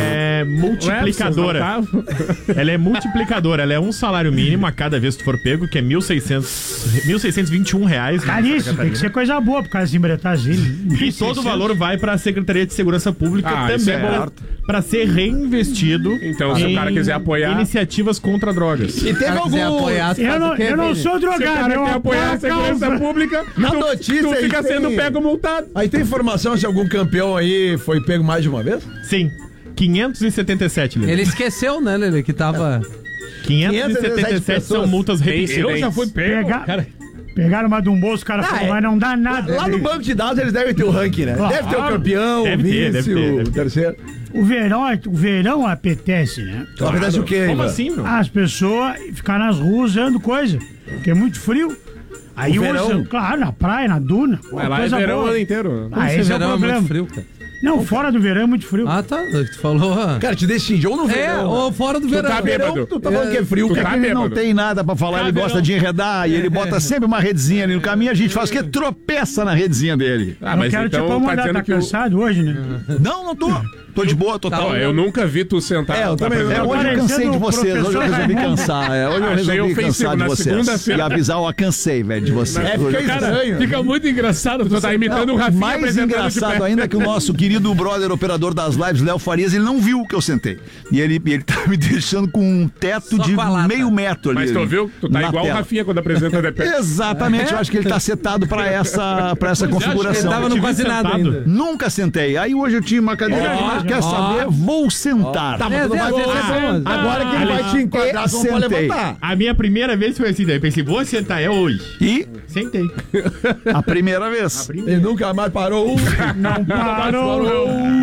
é multiplicadora. Ela é multiplicadora. Ela é um salário mínimo a cada vez que tu for pego, que é mil e seiscentos e vinte e um reais. Caríssimo, tem que ser coisa boa por causa dessa embretagem. E todo o valor vai para a Secretaria de Segurança Pública Ah, isso também, é bom. para ser reinvestido. Então, se o cara quiser apoiar- iniciativas contra drogas. E teve algum... Eu não, eu não sou Se o drogado, cara eu quer apoiar a apoio a segurança causa. pública, Na tu, notícia tu aí fica tem- sendo pego multado. Aí tem informação se algum campeão aí foi pego mais de uma vez? Sim. quinhentos e setenta e sete, Lelê. Ele esqueceu, né, Lele, que tava... quinhentos e setenta e sete são multas repetidas. Eu já fui pego. Pega- Cara, Pegaram uma de um bolso, o cara falou, é. mas não dá nada. Lá no banco de dados eles devem ter o ranking, né? Claro. Deve ter o campeão, Deve o ter, vice, deve ter, o deve ter. terceiro. O verão, o verão apetece, né? Então, acontece o quê, Como Ivan? assim, meu? As pessoas ficar nas ruas usando coisa, porque é muito frio. Aí O verão? usam, claro, na praia, na duna. pô, mas lá é coisa verão o boa. ano inteiro. Ah, Esse esse é o verão é problema. muito frio, cara. Não, fora do verão é muito frio. Ah, tá. Tu falou... Cara, te decidiu no É, verão. ou fora do verão. tá bêbado. Tu tá falando que é frio, Tu cara. tá Ele não bêbado. tem nada pra falar, ele gosta de enredar e ele bota sempre uma redezinha ali no caminho, a gente faz o quê? Tropeça na redezinha dele. Ah, não mas quero então te tá incomodar, dizendo tá que o... cansado hoje, né? Não, não tô. Tô de boa, total. Ó, eu nunca vi tu sentar. É, eu tá também não. É, apresentando. hoje eu parecendo cansei de o vocês, hoje eu professor resolvi Raimundo. cansar. É, hoje eu Achei resolvi ofensivo. cansar de Na vocês. segunda-feira- E avisar, ó, cansei, velho, de vocês. É, fica Hoje- estranho. Fica muito engraçado. Tu tá imitando o Rafinha Mais apresentando de engraçado pé. ainda é que o nosso querido brother operador das lives, Léo Farias, ele não viu que eu sentei. E ele, ele tá me deixando com um teto Só de com a lata. meio metro ali. Mas tu ouviu? Tu tá na igual tela. o Rafinha quando apresenta de pé. Exatamente, eu acho que ele tá setado pra essa, pra essa Ele configuração. tava no quase nada ainda. Nunca sentei. Aí hoje eu tinha uma cadeira, Ó, mas quer ó. saber? Vou sentar. Tá, mas tu não vai É, é, sentar. é, Agora que ele vai te enquadrar, tu não pode Sentei. levantar. A minha primeira vez foi assim, daí eu pensei, vou sentar, é hoje. E Sentei. a primeira vez. Ele nunca mais parou. Não parou.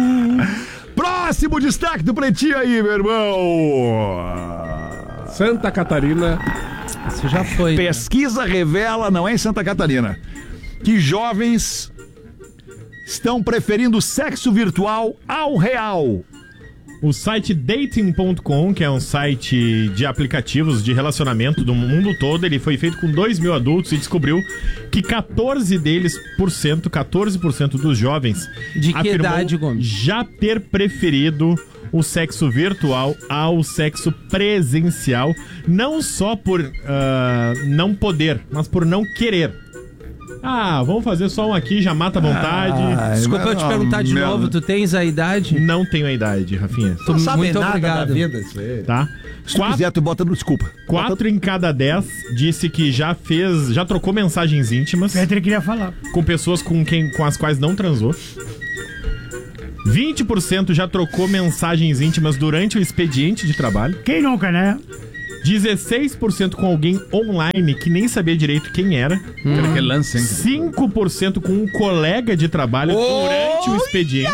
Próximo destaque do Pretinho aí, meu irmão. Santa Catarina. Isso já foi. né? Pesquisa revela, não é em Santa Catarina, que jovens estão preferindo sexo virtual ao real. O site dating ponto com, que é um site de aplicativos de relacionamento do mundo todo, ele foi feito com dois mil adultos e descobriu que quatorze deles por cento, quatorze por cento dos jovens De que afirmou idade, Gomes? já ter preferido o sexo virtual ao sexo presencial, não só por ah, não poder, mas por não querer. Ah, vamos fazer só um aqui, já mata a vontade. Desculpa eu te perguntar de merda. novo, tu tens a idade? Não tenho a idade, Rafinha. Tu- Não sabe muito nada obrigado. da vida, isso aí. Tá? Se tu quiser, tu bota no desculpa. Quatro em cada dez disse que já fez, já trocou mensagens íntimas Petri queria falar. com pessoas com, quem, com as quais não transou. vinte por cento já trocou mensagens íntimas durante o expediente de trabalho. Quem nunca, né? dezesseis por cento com alguém online que nem sabia direito quem era. Aquele que lance, hein? cinco por cento com um colega de trabalho durante o expediente.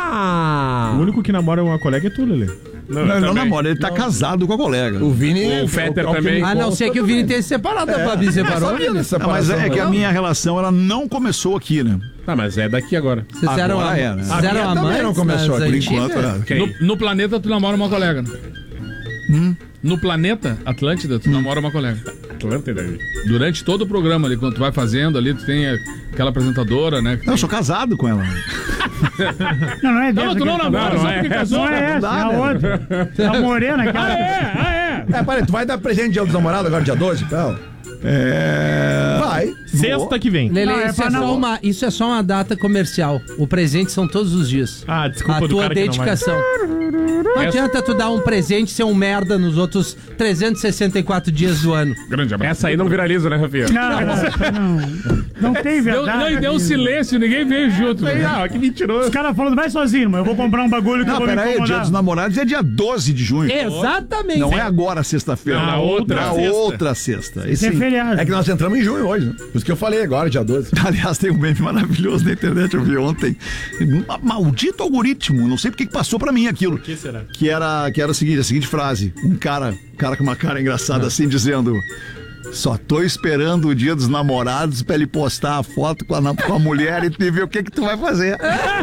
O único que namora uma colega é tu, Lelê. Não, ele não namora, ele tá casado com a colega. O Vini... O Fetter é o que também. me A não consta ser que o Vini tenha se separado. A Fabi separou, sabia Vini? dessa Não, mas é que a não? minha relação, ela não começou aqui, né? Tá, mas é daqui agora. Vocês eram, Agora am- é, né? vocês A minha eram também amantes não começou, nas por antigas? enquanto, né? Quem? No, no planeta, tu namora uma colega. Né? Hum? No planeta Atlântida, tu namora uma colega. Atlântida. Durante todo o programa ali, quando tu vai fazendo ali, tu tem aquela apresentadora, né? Não, eu sou casado com ela. Não, não é Não, dessa tu que não ele tá namora, falando. só porque casou. Não é essa, Não dá, é a né? outra. É a morena, aquela. Ah, é? Ah, é? É, peraí, tu vai dar presente dia dos namorados agora, dia doze, pão? É. Vai. Sexta que vem. Lele, Não, é isso, pra é só não- uma, isso é só uma data comercial. O presente são todos os dias. Ah, desculpa A do tua cara que não vai. dedicação. Não adianta tu dar um presente e ser um merda nos outros trezentos e sessenta e quatro dias do ano. Grande abraço. Essa aí não viraliza, né, Rafinha? Não, essa não. Não tem Deu, verdade. não, e deu um silêncio, ninguém veio junto. Aí, ah, que mentiroso. Os caras falando, vai sozinho, mas eu vou comprar um bagulho que eu Não, vou me peraí, dia incomodar. dos namorados é dia doze de junho. Exatamente. Não é agora, sexta-feira. Não, na outra Na sexta. outra sexta. Isso é Esse- feriado. É que nós entramos em junho hoje, né? Por isso que eu falei agora, dia doze. Aliás, tem um meme maravilhoso na internet, eu vi ontem. Ma- Maldito algoritmo, não sei porque que passou pra mim aquilo. O que será? Que era, que era o seguinte, a seguinte frase. Um cara, um cara com uma cara engraçada assim, dizendo... Só tô esperando o dia dos namorados pra ele postar a foto com a, na- com a mulher e te ver o que que tu vai fazer.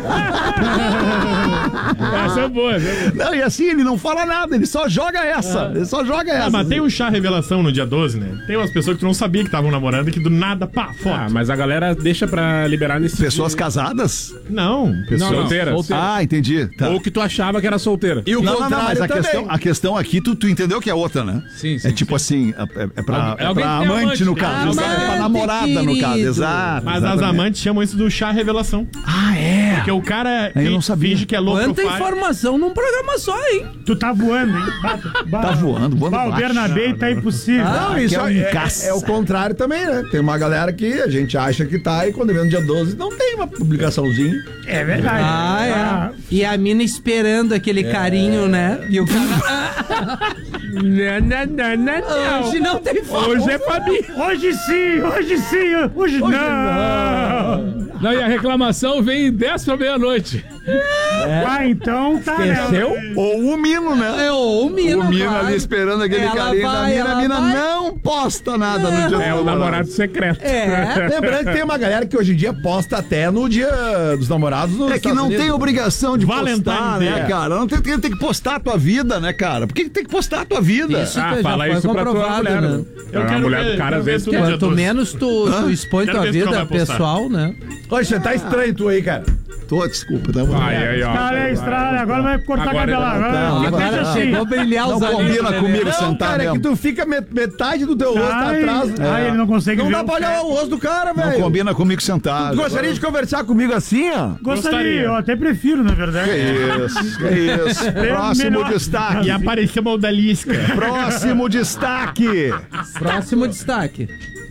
Essa é boa, essa é boa. Não, e assim, ele não fala nada, ele só joga essa. Ele só joga essa. Ah, mas tem um chá revelação no dia doze, né? Tem umas pessoas que tu não sabia que estavam namorando e que do nada, pá, foto. Ah, mas a galera deixa pra liberar nesse Pessoas dia. casadas? Não, pessoas... Não, solteiras. solteiras. Ah, entendi. Tá. Ou que tu achava que era solteira. E o Não, não, não, mas a contrário questão, também. a questão aqui, tu, tu entendeu que é outra, né? Sim, sim, É tipo assim, é, é pra, Algu- é alguém pra que tem amante, amante, no né? caso. Amante, é pra namorada, no caso. querido. Exato. Mas as exatamente. amantes chamam isso do chá revelação. Ah, é? Porque o cara Eu não fi- sabia. finge que é low Quanta profile. informação num programa só, hein? Tu tá voando, hein? Bata, bata. Tá voando, voando Bah, o baixo. Bernabé tá impossível. Não, Ah, isso que é é, um é- caça. é o contrário também, né? Tem uma galera que a gente acha que tá e quando vem no dia doze não tem uma publicaçãozinha. É verdade. Ah, é. E a mina esperando aquele carinho, né? E o cara. Não, não, não, não, não. Hoje não tem foto. Hoje é pra mim. Hoje sim, hoje sim, hoje, não. Não, e a reclamação vem dez pra meia-noite. Ah, então tá, Esqueceu? né? Ou o Mino, né? É, o Mino. o Mino vai. ali esperando aquele Ela carinho da vai, mina. A ela mina vai. não posta nada no dia É o dos namorado secreto. É. Lembrando que tem uma galera que hoje em dia posta até no dia dos namorados nos É que Estados não Unidos. tem obrigação de Valentine's postar, Day. né, cara? Não tem, tem, tem que postar a tua vida, né, cara? Por que que tem que postar a tua vida? Isso Ah, já fala foi isso pra tua comprovado, mulher, né? né? Eu a quero mulher ver- do cara, quero às ver vezes, tu- quer. dia Quanto doze. menos tu, tu expõe Quero tua ver se tu não vida vai postar. pessoal, né? Hoje você tá estranho tu aí, cara. Tô, desculpa, tá? Ai, ai, ó. Cara, é estranho, agora vai cortar Agora cabelo. é- Agora, Não, deixa agora- assim. Chegou a brilhar Não os olhos. combina né, comigo né? Não, sentar cara, é que mesmo. tu fica met- metade do teu rosto Ai, atrás. ai, ele não consegue Não ver dá o pra olhar cara. o rosto do cara, Não velho. combina comigo sentado. Tu gostaria de conversar comigo assim, ó? Gostaria, eu até prefiro, na verdade. Que isso, que isso. Próximo melhor. destaque. E apareceu uma odalisca. Próximo destaque. Próximo destaque.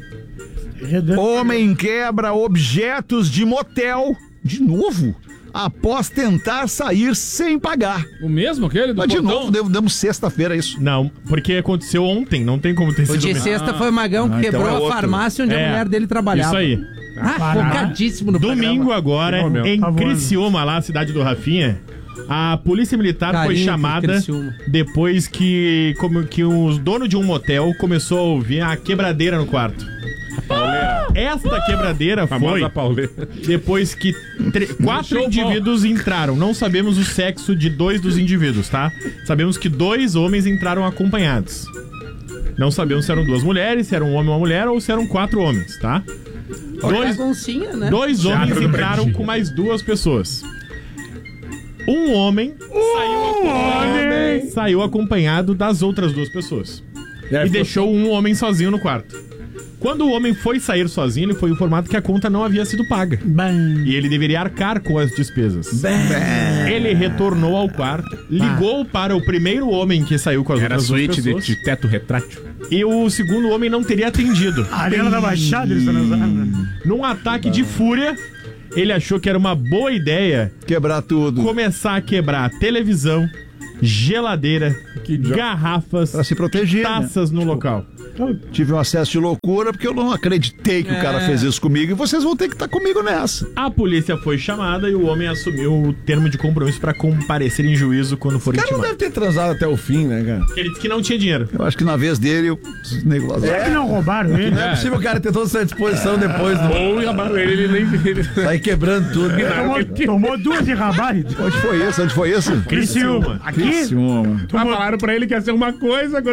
Homem quebra objetos de motel. De novo? Após tentar sair sem pagar. O mesmo aquele do Mas de portão? novo, deu- demos sexta-feira isso. Não, porque aconteceu ontem, não tem como ter O sido... de mesmo. sexta foi o Magão que Ah, então quebrou é a outro. farmácia onde a É, mulher dele trabalhava. Isso aí. Ah, focadíssimo no Domingo programa. agora, Que momento. em Tá voando. Criciúma, lá, a cidade do Rafinha, a polícia militar foi Carinho, chamada Criciúma. depois que, como, que os donos de um motel começou a ouvir a quebradeira no quarto. Esta quebradeira foi Famosa pauleira. depois que tre- quatro Show, indivíduos entraram. Não sabemos o sexo de dois dos indivíduos, tá? Sabemos que dois homens entraram acompanhados. Não sabemos se eram duas mulheres, se era um homem e uma mulher ou se eram quatro homens, tá? Dois, Baguncinha, né? dois Teatro homens do entraram Pretinho. com mais duas pessoas. Um homem saiu acompanhado, saiu acompanhado das outras duas pessoas. E deixou um homem sozinho no quarto. Quando o homem foi sair sozinho, ele foi informado que a conta não havia sido paga. E ele deveria arcar com as despesas. Ele retornou ao quarto, ligou para o primeiro homem que saiu com as Era outras duas suíte de, pessoas. de teto retrátil. E o segundo homem não teria atendido. A Arena da Baixada, eles estão usando. Num ataque de fúria, ele achou que era uma boa ideia Quebrar tudo. começar a quebrar televisão, geladeira, garrafas, Pra se proteger, né? taças no local. Tive um acesso de loucura porque eu não acreditei que o cara É. fez isso comigo e vocês vão ter que estar comigo nessa. A polícia foi chamada e o homem assumiu o termo de compromisso para comparecer em juízo quando for O cara não intimado. deve ter transado até o fim, né, cara? Ele disse que não tinha dinheiro. Eu acho que na vez dele, eu... nego Será que vazar. não roubaram ele? Não é possível o cara ter toda essa disposição depois do... Ou em Amaro, ele, ele nem. Ele... sair quebrando tudo. Tomou, tomou duas de rabalho. Onde foi isso? Onde foi isso? Criciúma. Aqui? Criciúma. Ah, falaram pra ele que ia ser uma coisa quando ele.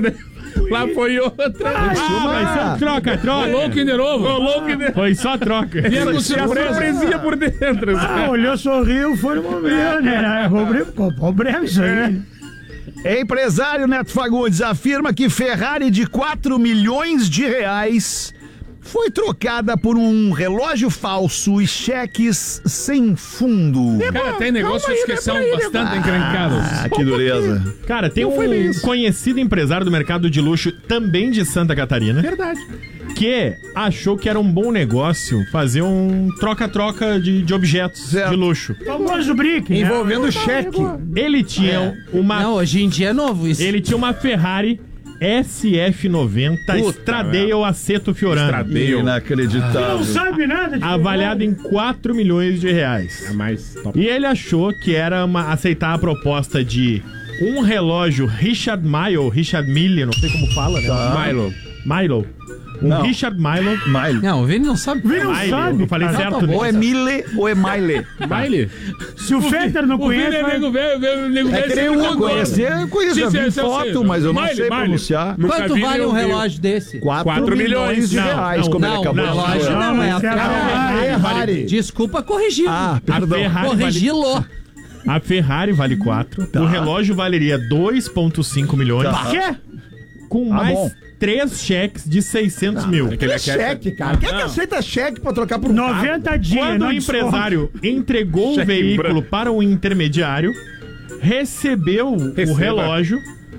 Lá foi outra. Ah, vai ser um troca, troca. Rolou o Kinder Ovo. Rolou o Kinder Ovo. Foi só troca. Vieram com surpresinha por dentro. Ah, olhou, sorriu, foi no momento, né? Problema, problema isso aí. Empresário Neto Fagundes afirma que Ferrari de quatro milhões de reais foi trocada por um relógio falso e cheques sem fundo. Cara, tem negócios que são bastante encrencados. Ah, que dureza. Cara, tem um conhecido empresário do mercado de luxo, também de Santa Catarina. Verdade. Que achou que era um bom negócio fazer um troca-troca de, de objetos de luxo. O famoso brick. Envolvendo né? cheque. Ele tinha É. uma... Não, hoje em dia é novo isso. Ele tinha uma Ferrari S F noventa Puta, Stradale Aceto Fiorano. Stradale. Inacreditável. Não sabe nada de Avaliado em quatro milhões de reais. É mais top. E ele achou que era uma, aceitar a proposta de um relógio Richard Mille, Richard Mille, não sei como fala, né? Milo. Milo. Um Não. Richard Milo. Mile. Não, o Vini não sabe. Vini não Mile, sabe. eu falei cara. certo, né? Ou é Mile ou é Mile. Mile? Se o Fetter não O Vini conhece... é vai- nego velho, velho, nego É velho. que nem sempre um contou. conhecer, eu conheço, Sim, já sim, vi sim, eu foto, sei. mas eu não Mile, sei Mile. pronunciar. Nunca Quanto vi, vale nem um ouvi. relógio desse? quatro milhões de não, reais, não, como ele não, acabou não, de relógio dizer. não, é a esse é a Ferrari. Ferrari. Desculpa corrigir. Ah, A perdão. Ferrari, vale, Corrigi-lo. a Ferrari vale quatro. Tá. O relógio valeria dois vírgula cinco milhões. Quê? Com Tá mais bom. três cheques de seiscentos mil. Aquele Que aqui é- cheque, cara. Quem é que Não. aceita cheque pra trocar por um noventa dias. Quando não o desconto. empresário entregou o Cheque veículo branco. para o intermediário, recebeu o Receba. relógio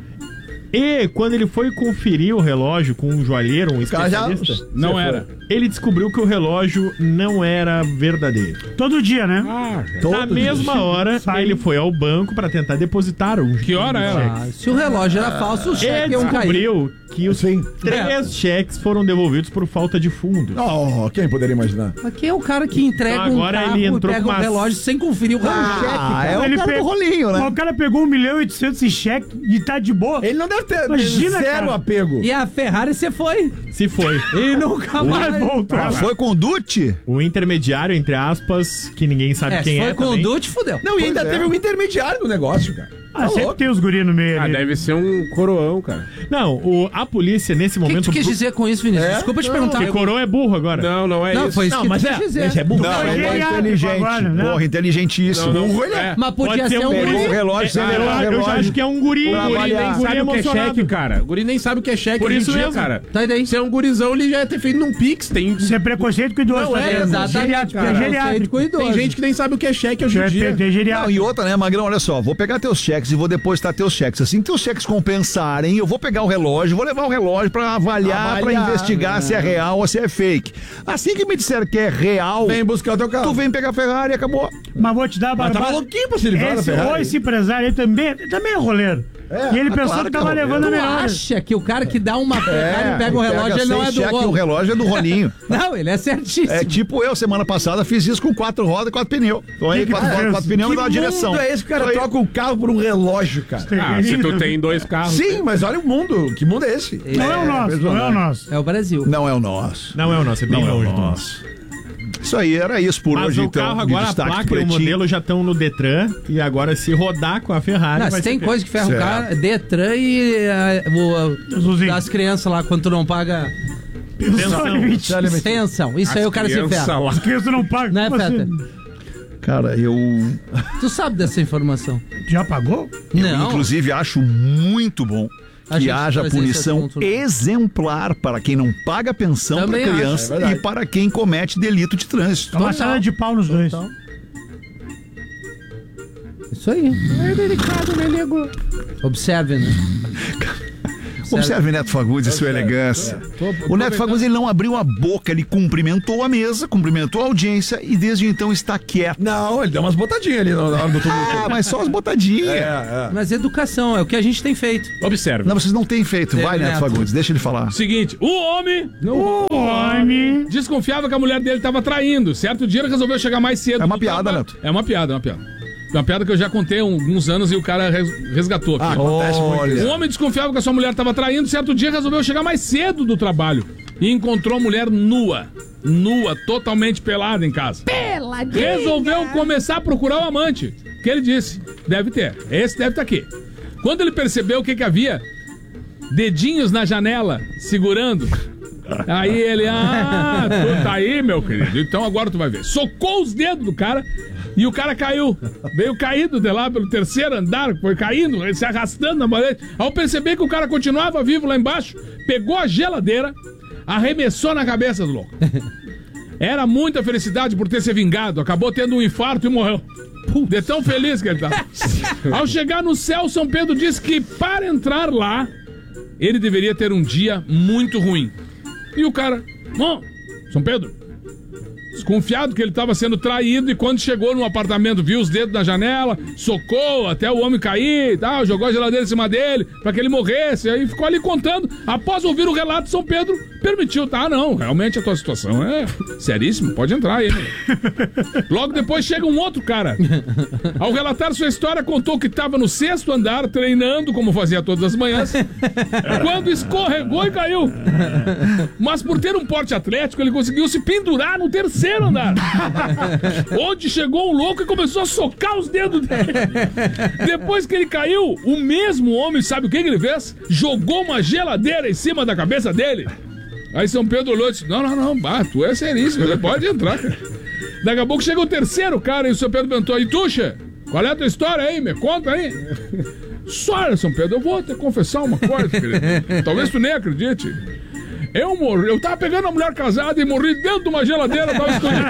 e quando ele foi conferir o relógio com um joalheiro, um cara já- especialista, Não Você era. ele descobriu que o relógio não era verdadeiro. Todo dia, né? Ah, Na mesma hora, Sai. ele foi ao banco para tentar depositar um que hora era? Ah, se o relógio era falso, o cheque Ele iam cair. descobriu que os Sim. três cheques foram devolvidos por falta de fundos. Oh, quem poderia imaginar? Aqui é o cara que entrega Então, agora um carro ele e entrou pega com o uma- relógio sem conferir o relógio. Ah, é o Ele cara pe- do rolinho, Mas né? o cara pegou um milhão e oitocentos em cheque e tá de boa. Ele não deve ter Imagina, zero cara. apego. E a Ferrari você foi. Se foi. E nunca mais. voltou. Ah, foi com o Dutti? O intermediário, entre aspas, que ninguém sabe É, quem se é foi com o também. Dutch, fudeu. Não, e ainda Pois é. teve um intermediário no negócio, cara. Ah, Tá sempre louco. tem os guris no meio Ah, ali. deve ser um coroão, cara. Não, o, a polícia, nesse O que, que momento... tu quis dizer com isso, Vinícius? É? Desculpa te Não, perguntar. Que coroa é burro agora. Não, não é Não, isso. foi isso Não, que mas tu é, quis dizer. esse é burro. Não, Não, ele é geriátrico inteligente. agora, né? Porra, inteligentíssimo. Não, não. Burro ele é. É. Mas podia Pode ser ser um um guri. Pegou o relógio sem É, levar eu, o eu já relógio. acho que é um guri, Pra um guri, avaliar. nem Nem guri sabe o que é emocionado. cheque, cara. O guri nem sabe o que é cheque Por hoje em isso dia, mesmo. cara. Tá daí. Se é um gurizão, ele já ia ter feito num Pix. Tem, Isso é preconceito com idoso. Não tá é, vendo? exatamente, Geriátrico, cara. é Preconceito geriátrico. com idoso. tem gente que nem sabe o que é cheque hoje em É, dia. tem- tem Não, geriátrico. e outra, né, Magrão? Olha só, vou pegar teus cheques e vou depositar teus cheques. Assim que teus cheques compensarem, eu vou pegar o relógio, vou levar o relógio pra avaliar, pra Avaliar, investigar né? se é real ou se é fake. Assim que me disser que é real, Vem buscar o teu carro. tu vem pegar a Ferrari e acabou. Mas vou te dar a Mas barbada. tava louquinho pra se livrar da esse, Ferrari. ou esse empresário aí também, também é roleiro. É, e ele ah, pensou claro que que é tava roleiro. levando a Tu melhor. acha que o cara que dá uma Ferrari e pega o relógio, ele não é seis do cheques, o rolo? relógio é do rolinho. Não, ele é certíssimo. É tipo eu, semana passada, fiz isso com quatro rodas e quatro pneus. Então aí, Que que quatro faz? rodas, quatro pneus me Que dá uma direção. mundo é esse que o cara Aí- troca o carro por um relógio, cara? Ah, se tu tem dois carros. Sim, mas olha o mundo. Que mundo é esse? Não é o nosso, não é o nosso. É o Brasil. Não é o nosso. Não é o nosso, é bem Não é o longe do nosso. Isso aí, era isso por Mas hoje, o então. carro de agora, a destaque placa e o pretinho. modelo já estão no Detran e agora se rodar com a Ferrari Não, vai se tem ser coisa que ferra o Certo. cara, Detran e eh, o, Zuzinho. das crianças lá, quando tu não paga Pensão. extensão. Isso aí o cara se ferra. As crianças não pagam. Né, Como Feta? assim? Cara, eu, Tu sabe dessa informação? Já pagou? eu Não. inclusive acho muito bom A que gente haja trazer esse punição assunto, né? exemplar para quem não paga pensão para Também acho, criança é verdade. e para quem comete delito de trânsito. Uma salada de pau nos dois. Isso aí. É delicado, né, nego? Observe, né? Observe Neto Fagundes e sua elegância. O Neto Fagundes ele não abriu a boca, ele cumprimentou a mesa, cumprimentou a audiência e desde então está quieto. Não, ele deu umas botadinhas ali na hora do tumulto. Ah, mas só as botadinhas. É, é. Mas educação é o que a gente tem feito. Observe. Não, vocês não têm feito. Vai, Neto. Neto Fagundes, deixa ele falar. Seguinte, o homem O homem. desconfiava que a mulher dele tava traindo. Certo dia ele resolveu chegar mais cedo. É uma do piada, trabalho. Neto. É uma piada, é uma piada. É uma piada que eu já contei há alguns anos e o cara res- resgatou aqui. Ah, acontece muito O isso. homem desconfiava que a sua mulher estava traindo. Certo dia resolveu chegar mais cedo do trabalho e encontrou a mulher nua. Nua, totalmente pelada em casa. Peladinha. Resolveu começar a procurar o amante. Que ele disse, deve ter. Esse deve estar aqui. Quando ele percebeu o que que havia, dedinhos na janela, segurando. Aí ele, ah, tu tá aí, meu querido, então agora tu vai ver. Socou os dedos do cara e o cara caiu. Veio caído de lá pelo terceiro andar, foi caindo, se arrastando na parede. Ao perceber que o cara continuava vivo lá embaixo, pegou a geladeira, arremessou na cabeça do louco. Era muita felicidade por ter se vingado, acabou tendo um infarto e morreu. De tão feliz que ele tava. Ao chegar no céu, São Pedro disse que para entrar lá, ele deveria ter um dia muito ruim. E o cara, bom, São Pedro, desconfiado que ele estava sendo traído, e quando chegou no apartamento, viu os dedos na janela, socou até o homem cair e tal, jogou a geladeira em cima dele para que ele morresse, aí ficou ali contando. Após ouvir o relato, São Pedro permitiu, tá, não, realmente a tua situação é seríssima, pode entrar aí, né? Logo depois chega um outro cara. Ao relatar sua história, contou que estava no sexto andar, treinando, como fazia todas as manhãs, quando escorregou e caiu. Mas por ter um porte atlético, ele conseguiu se pendurar no terceiro andar, onde chegou um louco e começou a socar os dedos dele. Depois que ele caiu, o mesmo homem, sabe o que, que ele fez? Jogou uma geladeira em cima da cabeça dele. Aí São Pedro olhou e disse, não, não, não, bah, tu é seríssimo, você pode entrar, cara. Daqui a pouco chega o terceiro cara e o São Pedro perguntou, e tuxa, qual é a tua história aí? Me conta aí. Só, São Pedro, eu vou te confessar uma coisa, querido. Talvez tu nem acredite. Eu morri, eu tava pegando uma mulher casada e morri dentro de uma geladeira, tava escondido.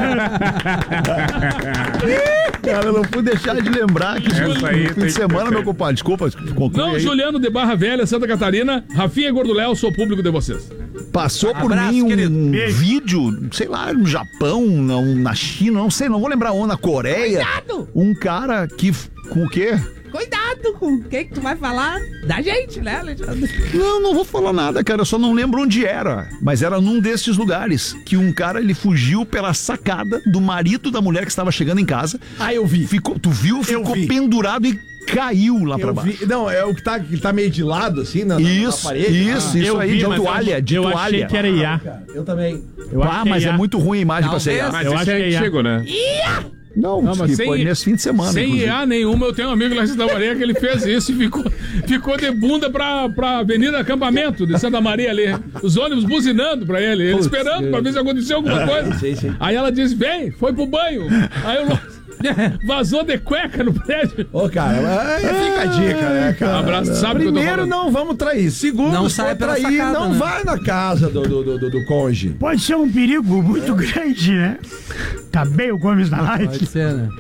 Cara, eu não pude deixar de lembrar que Essa aí no fim de semana, meu compadre, desculpa, conclui Não, aí. Juliano de Barra Velha, Santa Catarina, Rafinha e Gordoléu, sou público de vocês. Passou por Abraço, mim um querido. vídeo, sei lá, no Japão, não, na China, não sei, não vou lembrar onde, na Coreia. Cuidado! Um cara que, com o quê? Cuidado com o que, que tu vai falar da gente, né, Alexandre? Não, não vou falar nada, cara, eu só não lembro onde era. Mas era num desses lugares que um cara, ele fugiu pela sacada do marido da mulher que estava chegando em casa. Ah, eu vi. Ficou, tu viu? Ficou vi. pendurado e caiu lá Eu pra baixo. vi- Não, é o que tá, que tá meio de lado, assim, na, na- Isso, na parede. isso, Ah. isso aí, de toalha, de eu toalha. achei que era I A. Eu também. Eu ah, acho que mas é é I A. muito ruim a imagem pra ser I A. Mas eu acho que é I A. Chegou, né? Não, Não, mas que foi nesse fim de semana, Sem inclusive. I A nenhuma, eu tenho um amigo lá em Santa Maria que ele fez isso e ficou, ficou de bunda pra, pra Avenida Acampamento de Santa Maria ali. Os ônibus buzinando pra ele, ele Putz, esperando pra ver se aconteceu alguma coisa. Sim, sim. Aí ela disse, vem, foi pro banho. Aí eu vazou de cueca no prédio. Ô, cara, é, fica a dica, né, cara? Um abraço, sabe o que eu tô Primeiro, falando. não vamos trair. Segundo, Não se sai for pela trair, sacada, não né? vai na casa do, do, do, do, do cônjuge. Pode ser um perigo muito grande, né? Tá bem o Gomes na live. Pode ser, né?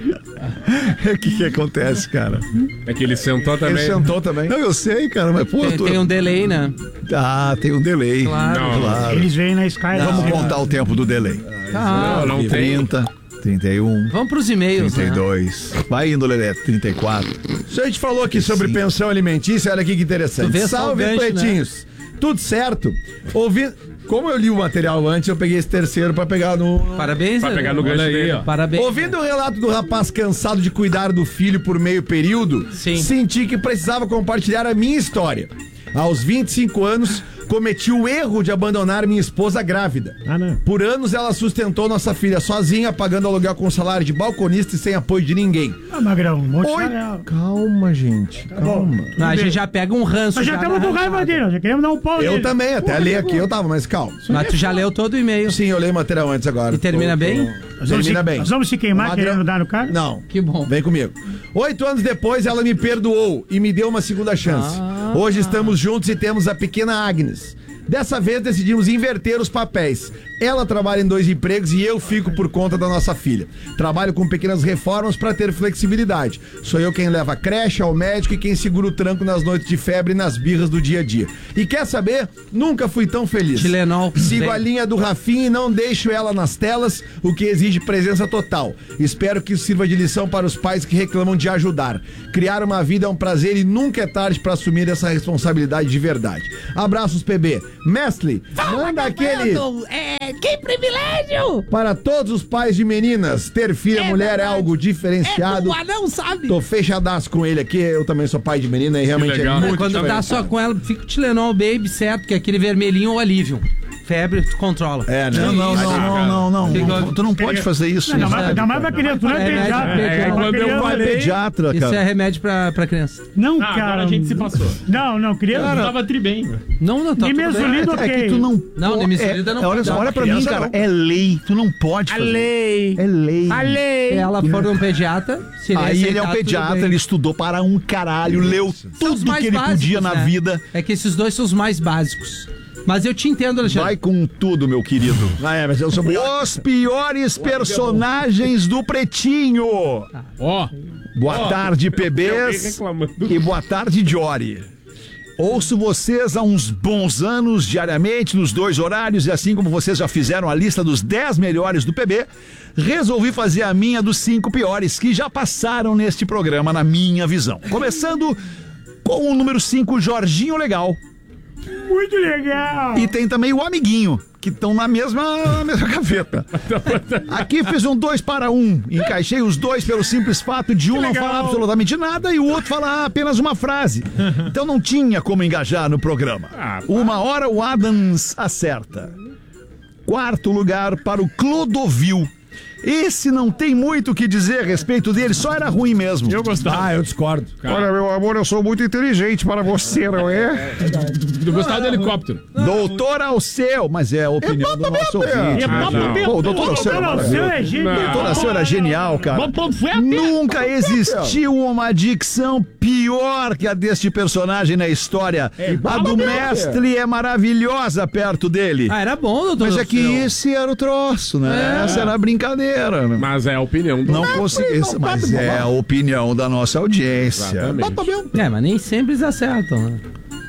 O que que acontece, cara? É que ele sentou também. Ele sentou também. Não, eu sei, cara, mas pô, Tem, tu... tem um delay, né? Ah, tem um delay. Claro. Não, Claro. Eles vêm na Sky. Vamos né? contar o tempo do delay. Ah, não tem. trinta, trinta e um, vamos pros e-mails, trinta e né? dois. Vai indo, Lelé, trinta e quatro. Se a gente falou aqui sobre Sim. pensão alimentícia, olha aqui que Tu interessante. vê só Salve, o gancho, pretinhos. Tudo certo? Ouvi... Como eu li o material antes, eu peguei esse terceiro pra pegar no... Parabéns, Pra né? pegar no gancho Olha aí, dele. ó. Parabéns. Ouvindo o relato do rapaz cansado de cuidar do filho por meio período, Sim. senti que precisava compartilhar a minha história. Aos vinte e cinco anos, cometi o erro de abandonar minha esposa grávida. Ah, não. Por anos, ela sustentou nossa filha sozinha, pagando aluguel com salário de balconista e sem apoio de ninguém. Ah, Magrão, um monte Oi. de real. Calma, gente, calma. Não, a gente já pega um ranço. Nós já estamos com raiva dele, nós já queremos dar um pau Eu nele. também, até li aqui, eu tava, mas calma. Mas tu já leu todo o e-mail. Sim, eu leio o material antes agora. E termina bem? Nós vamos Termina se- bem. Nós vamos se queimar Magrão- querendo dar no cara? Não. Que bom. Vem comigo. Oito anos depois, ela me perdoou e me deu uma segunda chance. Ah. Hoje estamos juntos e temos a pequena Agnes. Dessa vez decidimos inverter os papéis. Ela trabalha em dois empregos e eu fico por conta da nossa filha. Trabalho com pequenas reformas para ter flexibilidade. Sou eu quem leva a creche ao médico e quem segura o tranco nas noites de febre e nas birras do dia a dia. E quer saber? Nunca fui tão feliz. Tilenol. Sigo Bem. a linha do Rafinha e não deixo ela nas telas, o que exige presença total. Espero que isso sirva de lição para os pais que reclamam de ajudar. Criar uma vida é um prazer e nunca é tarde para assumir essa responsabilidade de verdade. Abraços, P B. Mestre, manda aquele... É, que privilégio! Para todos os pais de meninas, ter filha É mulher verdade. é algo diferenciado. É, o anão sabe. Tô fechadaço com ele aqui, eu também sou pai de menina e realmente legal. é muito Quando diferente. tá só com ela, fica o Tilenol Baby, certo? Que é aquele vermelhinho ou alívio. febre, tu controla. É, né? Não, não, não, não, não, não. Tu não pode fazer isso. Não, mas ainda mais pra criança, tu não é pediatra. É, quando eu falei... Pediatra, Isso cara. é remédio pra, pra criança. Não, Ah, cara. agora a gente se passou. Não, não, criança. Cara, tava tri bem. Não, não, tá tudo bem. Nimesulida, ok. É que tu não... Não, nimesulida não é, olha pode só, dar. olha pra mim, Criança cara. não. É lei. Tu não pode A fazer. lei. É lei. A lei. Se ela for um pediatra, se Aí ele é um aceitar, tudo pediatra, bem. ele estudou para um caralho, leu São os tudo mais que ele básicos, podia na né? vida. É que esses dois são os mais básicos. Mas eu te entendo, Alexandre. Vai com tudo, meu querido. Ah, é, mas eu sou Os piores personagens do Pretinho. Ó, Boa tarde, P Bs. reclamando. E boa tarde, Jory. Ouço vocês há uns bons anos, diariamente, nos dois horários, e assim como vocês já fizeram a lista dos dez melhores do P B, resolvi fazer a minha dos cinco piores que já passaram neste programa, na minha visão. Começando com o número cinco, Jorginho Legal. Muito legal. E tem também o Amiguinho, que estão na mesma, na mesma gaveta. Aqui fiz um dois para um. Encaixei os dois pelo simples fato de um não falar absolutamente nada e o outro falar apenas uma frase. Então não tinha como engajar no programa. Uma hora o Adams acerta. Quarto lugar para o Clodovil. Esse não tem muito o que dizer a respeito dele, só era ruim mesmo. Eu gostava. Ah, eu discordo. Olha, meu amor, eu sou muito inteligente para você, não é? Eu gostava do helicóptero. Doutor Alceu, mas é a opinião do nosso ouvinte. É papo mesmo. Pô, o doutor Alceu Doutor Alceu é genial. Doutor Alceu era genial, cara. Nunca existiu uma dicção pior que a deste personagem na história. A do mestre é maravilhosa perto dele. Ah, era bom, doutor. Mas é que Alceu. esse era o troço, né? Essa era a brincadeira. Né? Mas é a opinião do... Não consegui, mas é a opinião da nossa audiência. Exatamente. É, mas nem sempre eles acertam, né?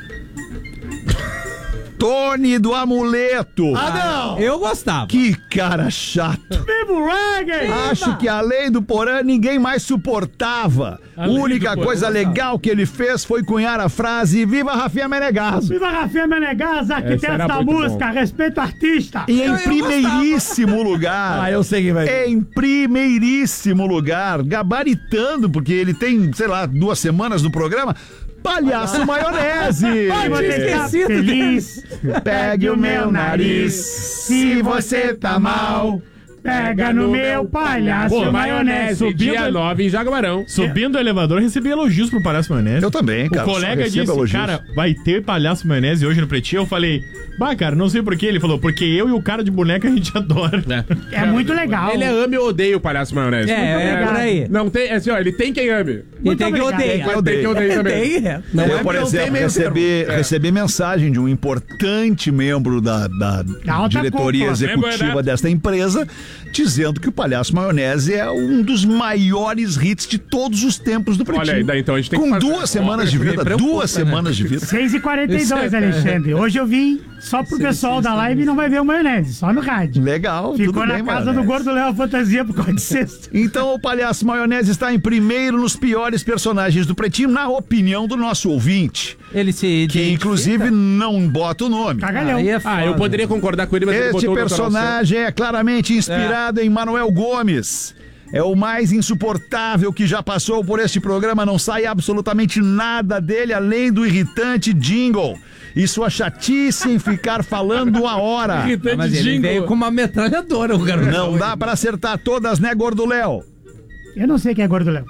Tony do Amuleto. Ah, não! Eu gostava. Que cara chato. Viva reggae! Acho que além do Porã, ninguém mais suportava. A única coisa legal que ele fez foi cunhar a frase Viva Rafinha Menegaso. Viva Rafinha Menegas, arquiteto era da muito música, respeito artista. E em primeiríssimo lugar. Ah, eu sei quem vai. Em primeiríssimo lugar, gabaritando, porque ele tem, sei lá, duas semanas no programa. Palhaço Maionese! Se você tá feliz, pegue o meu nariz. Se você tá mal, pega no meu palhaço Pô, maionese. Subindo dia nove em Jaguarão. Subindo o elevador, recebi elogios pro Palhaço Maionese. Eu também, cara. O colega só recebo disse, elogios. cara, vai ter Palhaço Maionese hoje no Pretinho? Eu falei, bah, cara, não sei porquê. Ele falou, porque eu e o cara de boneca a gente adora. É, É muito legal. Ele é ame ou odeia o Palhaço Maionese. É, é por aí. Não tem, é assim, ó, ele tem quem ame. E tem que obrigado. odeia. Eu Tem quem odeia também. Tem, é. Não, eu, é por que não tem exemplo, meio recebi, recebi mensagem de um importante membro da, da alta diretoria cúpula. executiva Lembra, desta empresa, dizendo que o Palhaço Maionese é um dos maiores hits de todos os tempos do Pretinho. Olha aí, daí então a gente tem Com que fazer- duas semanas de me vida, preocupa, duas né? semanas de vida. seis e quarenta e dois, Alexandre. Hoje eu vim só pro pessoal da live não vai ver o maionese, só no rádio. Legal, Ficou tudo na bem, casa Maionese. do Gordo Léo Fantasia por causa de sexta. Então o Palhaço Maionese está em primeiro nos piores personagens do Pretinho, na opinião do nosso ouvinte, Ele se que identifica. inclusive não bota o nome. Cagalhão. Aí é Ah, eu foda. poderia concordar com ele, mas ele Este botou o doutor Alceu. personagem é claramente inspirado em Manuel Gomes. É o mais insuportável que já passou por este programa. Não sai absolutamente nada dele além do irritante jingle e sua chatice em ficar falando a hora. Ah, Irritante mas ele jingle. veio com uma metralhadora, o garoto. Não dá pra acertar todas, né, Gordo Léo? Eu não sei quem é Gordo Léo.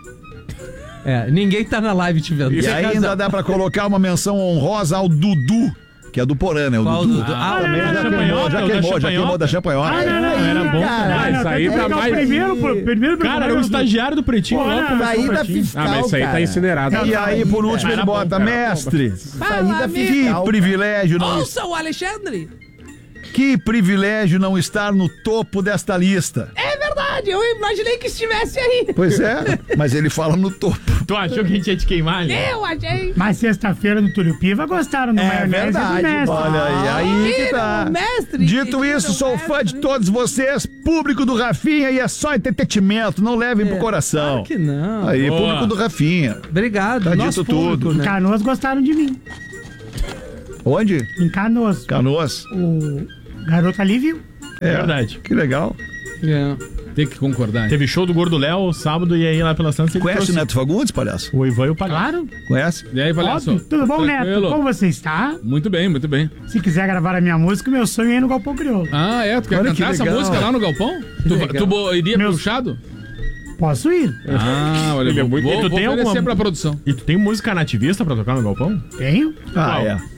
É, ninguém tá na live te vendo. E ainda dá pra colocar uma menção honrosa ao Dudu, que é do Porã, né? O Qual Dudu. Dudu? Ah, também não, já não, queimou, não, já não, queimou, da já queimou da champanhota. Ah, não, não, era bom. Ah, isso aí tá pegar o mais... primeiro, pô, primeiro Cara, o estagiário do Pretinho Pô, lá não, conversou Saída com o Pretinho. fiscal, Ah, mas isso aí cara. tá incinerado. E aí, por último, ele Era bom, bota, cara. mestre. Saída Que fiscal. privilégio não Ouça o Alexandre. Que privilégio não estar no topo desta lista. É verdade, eu imaginei que estivesse aí. Pois é, mas ele fala no topo. Tu achou que a gente ia te queimar ali? Eu achei. Mas sexta-feira no Túlio Piva gostaram do É maionese verdade, do mestre. Olha aí, aí que tá. o mestre, Dito que isso, tira o sou mestre. fã de todos vocês, público do Rafinha, e é só entretenimento, não levem pro coração. Claro que não. Aí, Boa. público do Rafinha. Obrigado. Tá nosso dito tudo. público, Em né? Canoas gostaram de mim. Onde? Em Canoas. Canoas. O garoto ali viu. É, Verdade. Que legal. É. Tem que concordar. Hein? Teve show do Gordo Léo sábado e aí lá pela Santa... Conhece o Neto Fagundes, palhaço? O Ivan e o Palhaço. Claro. Conhece? E aí, palhaço? Óbvio. Tudo bom, Tranquilo. Neto? Como você está? Muito bem, muito bem. Se quiser gravar a minha música, meu sonho é ir no Galpão Crioulo. Ah, é? Tu quer Olha que cantar essa legal. música lá no Galpão? Tu, legal. tu bo- iria Meus- puxado? Posso ir? Ah, olha, Ele é vou, muito- vou, E tu vou tem oferecer alguma- pra produção. E tu tem música nativista pra tocar no galpão? Tenho. Ah, Qual? é.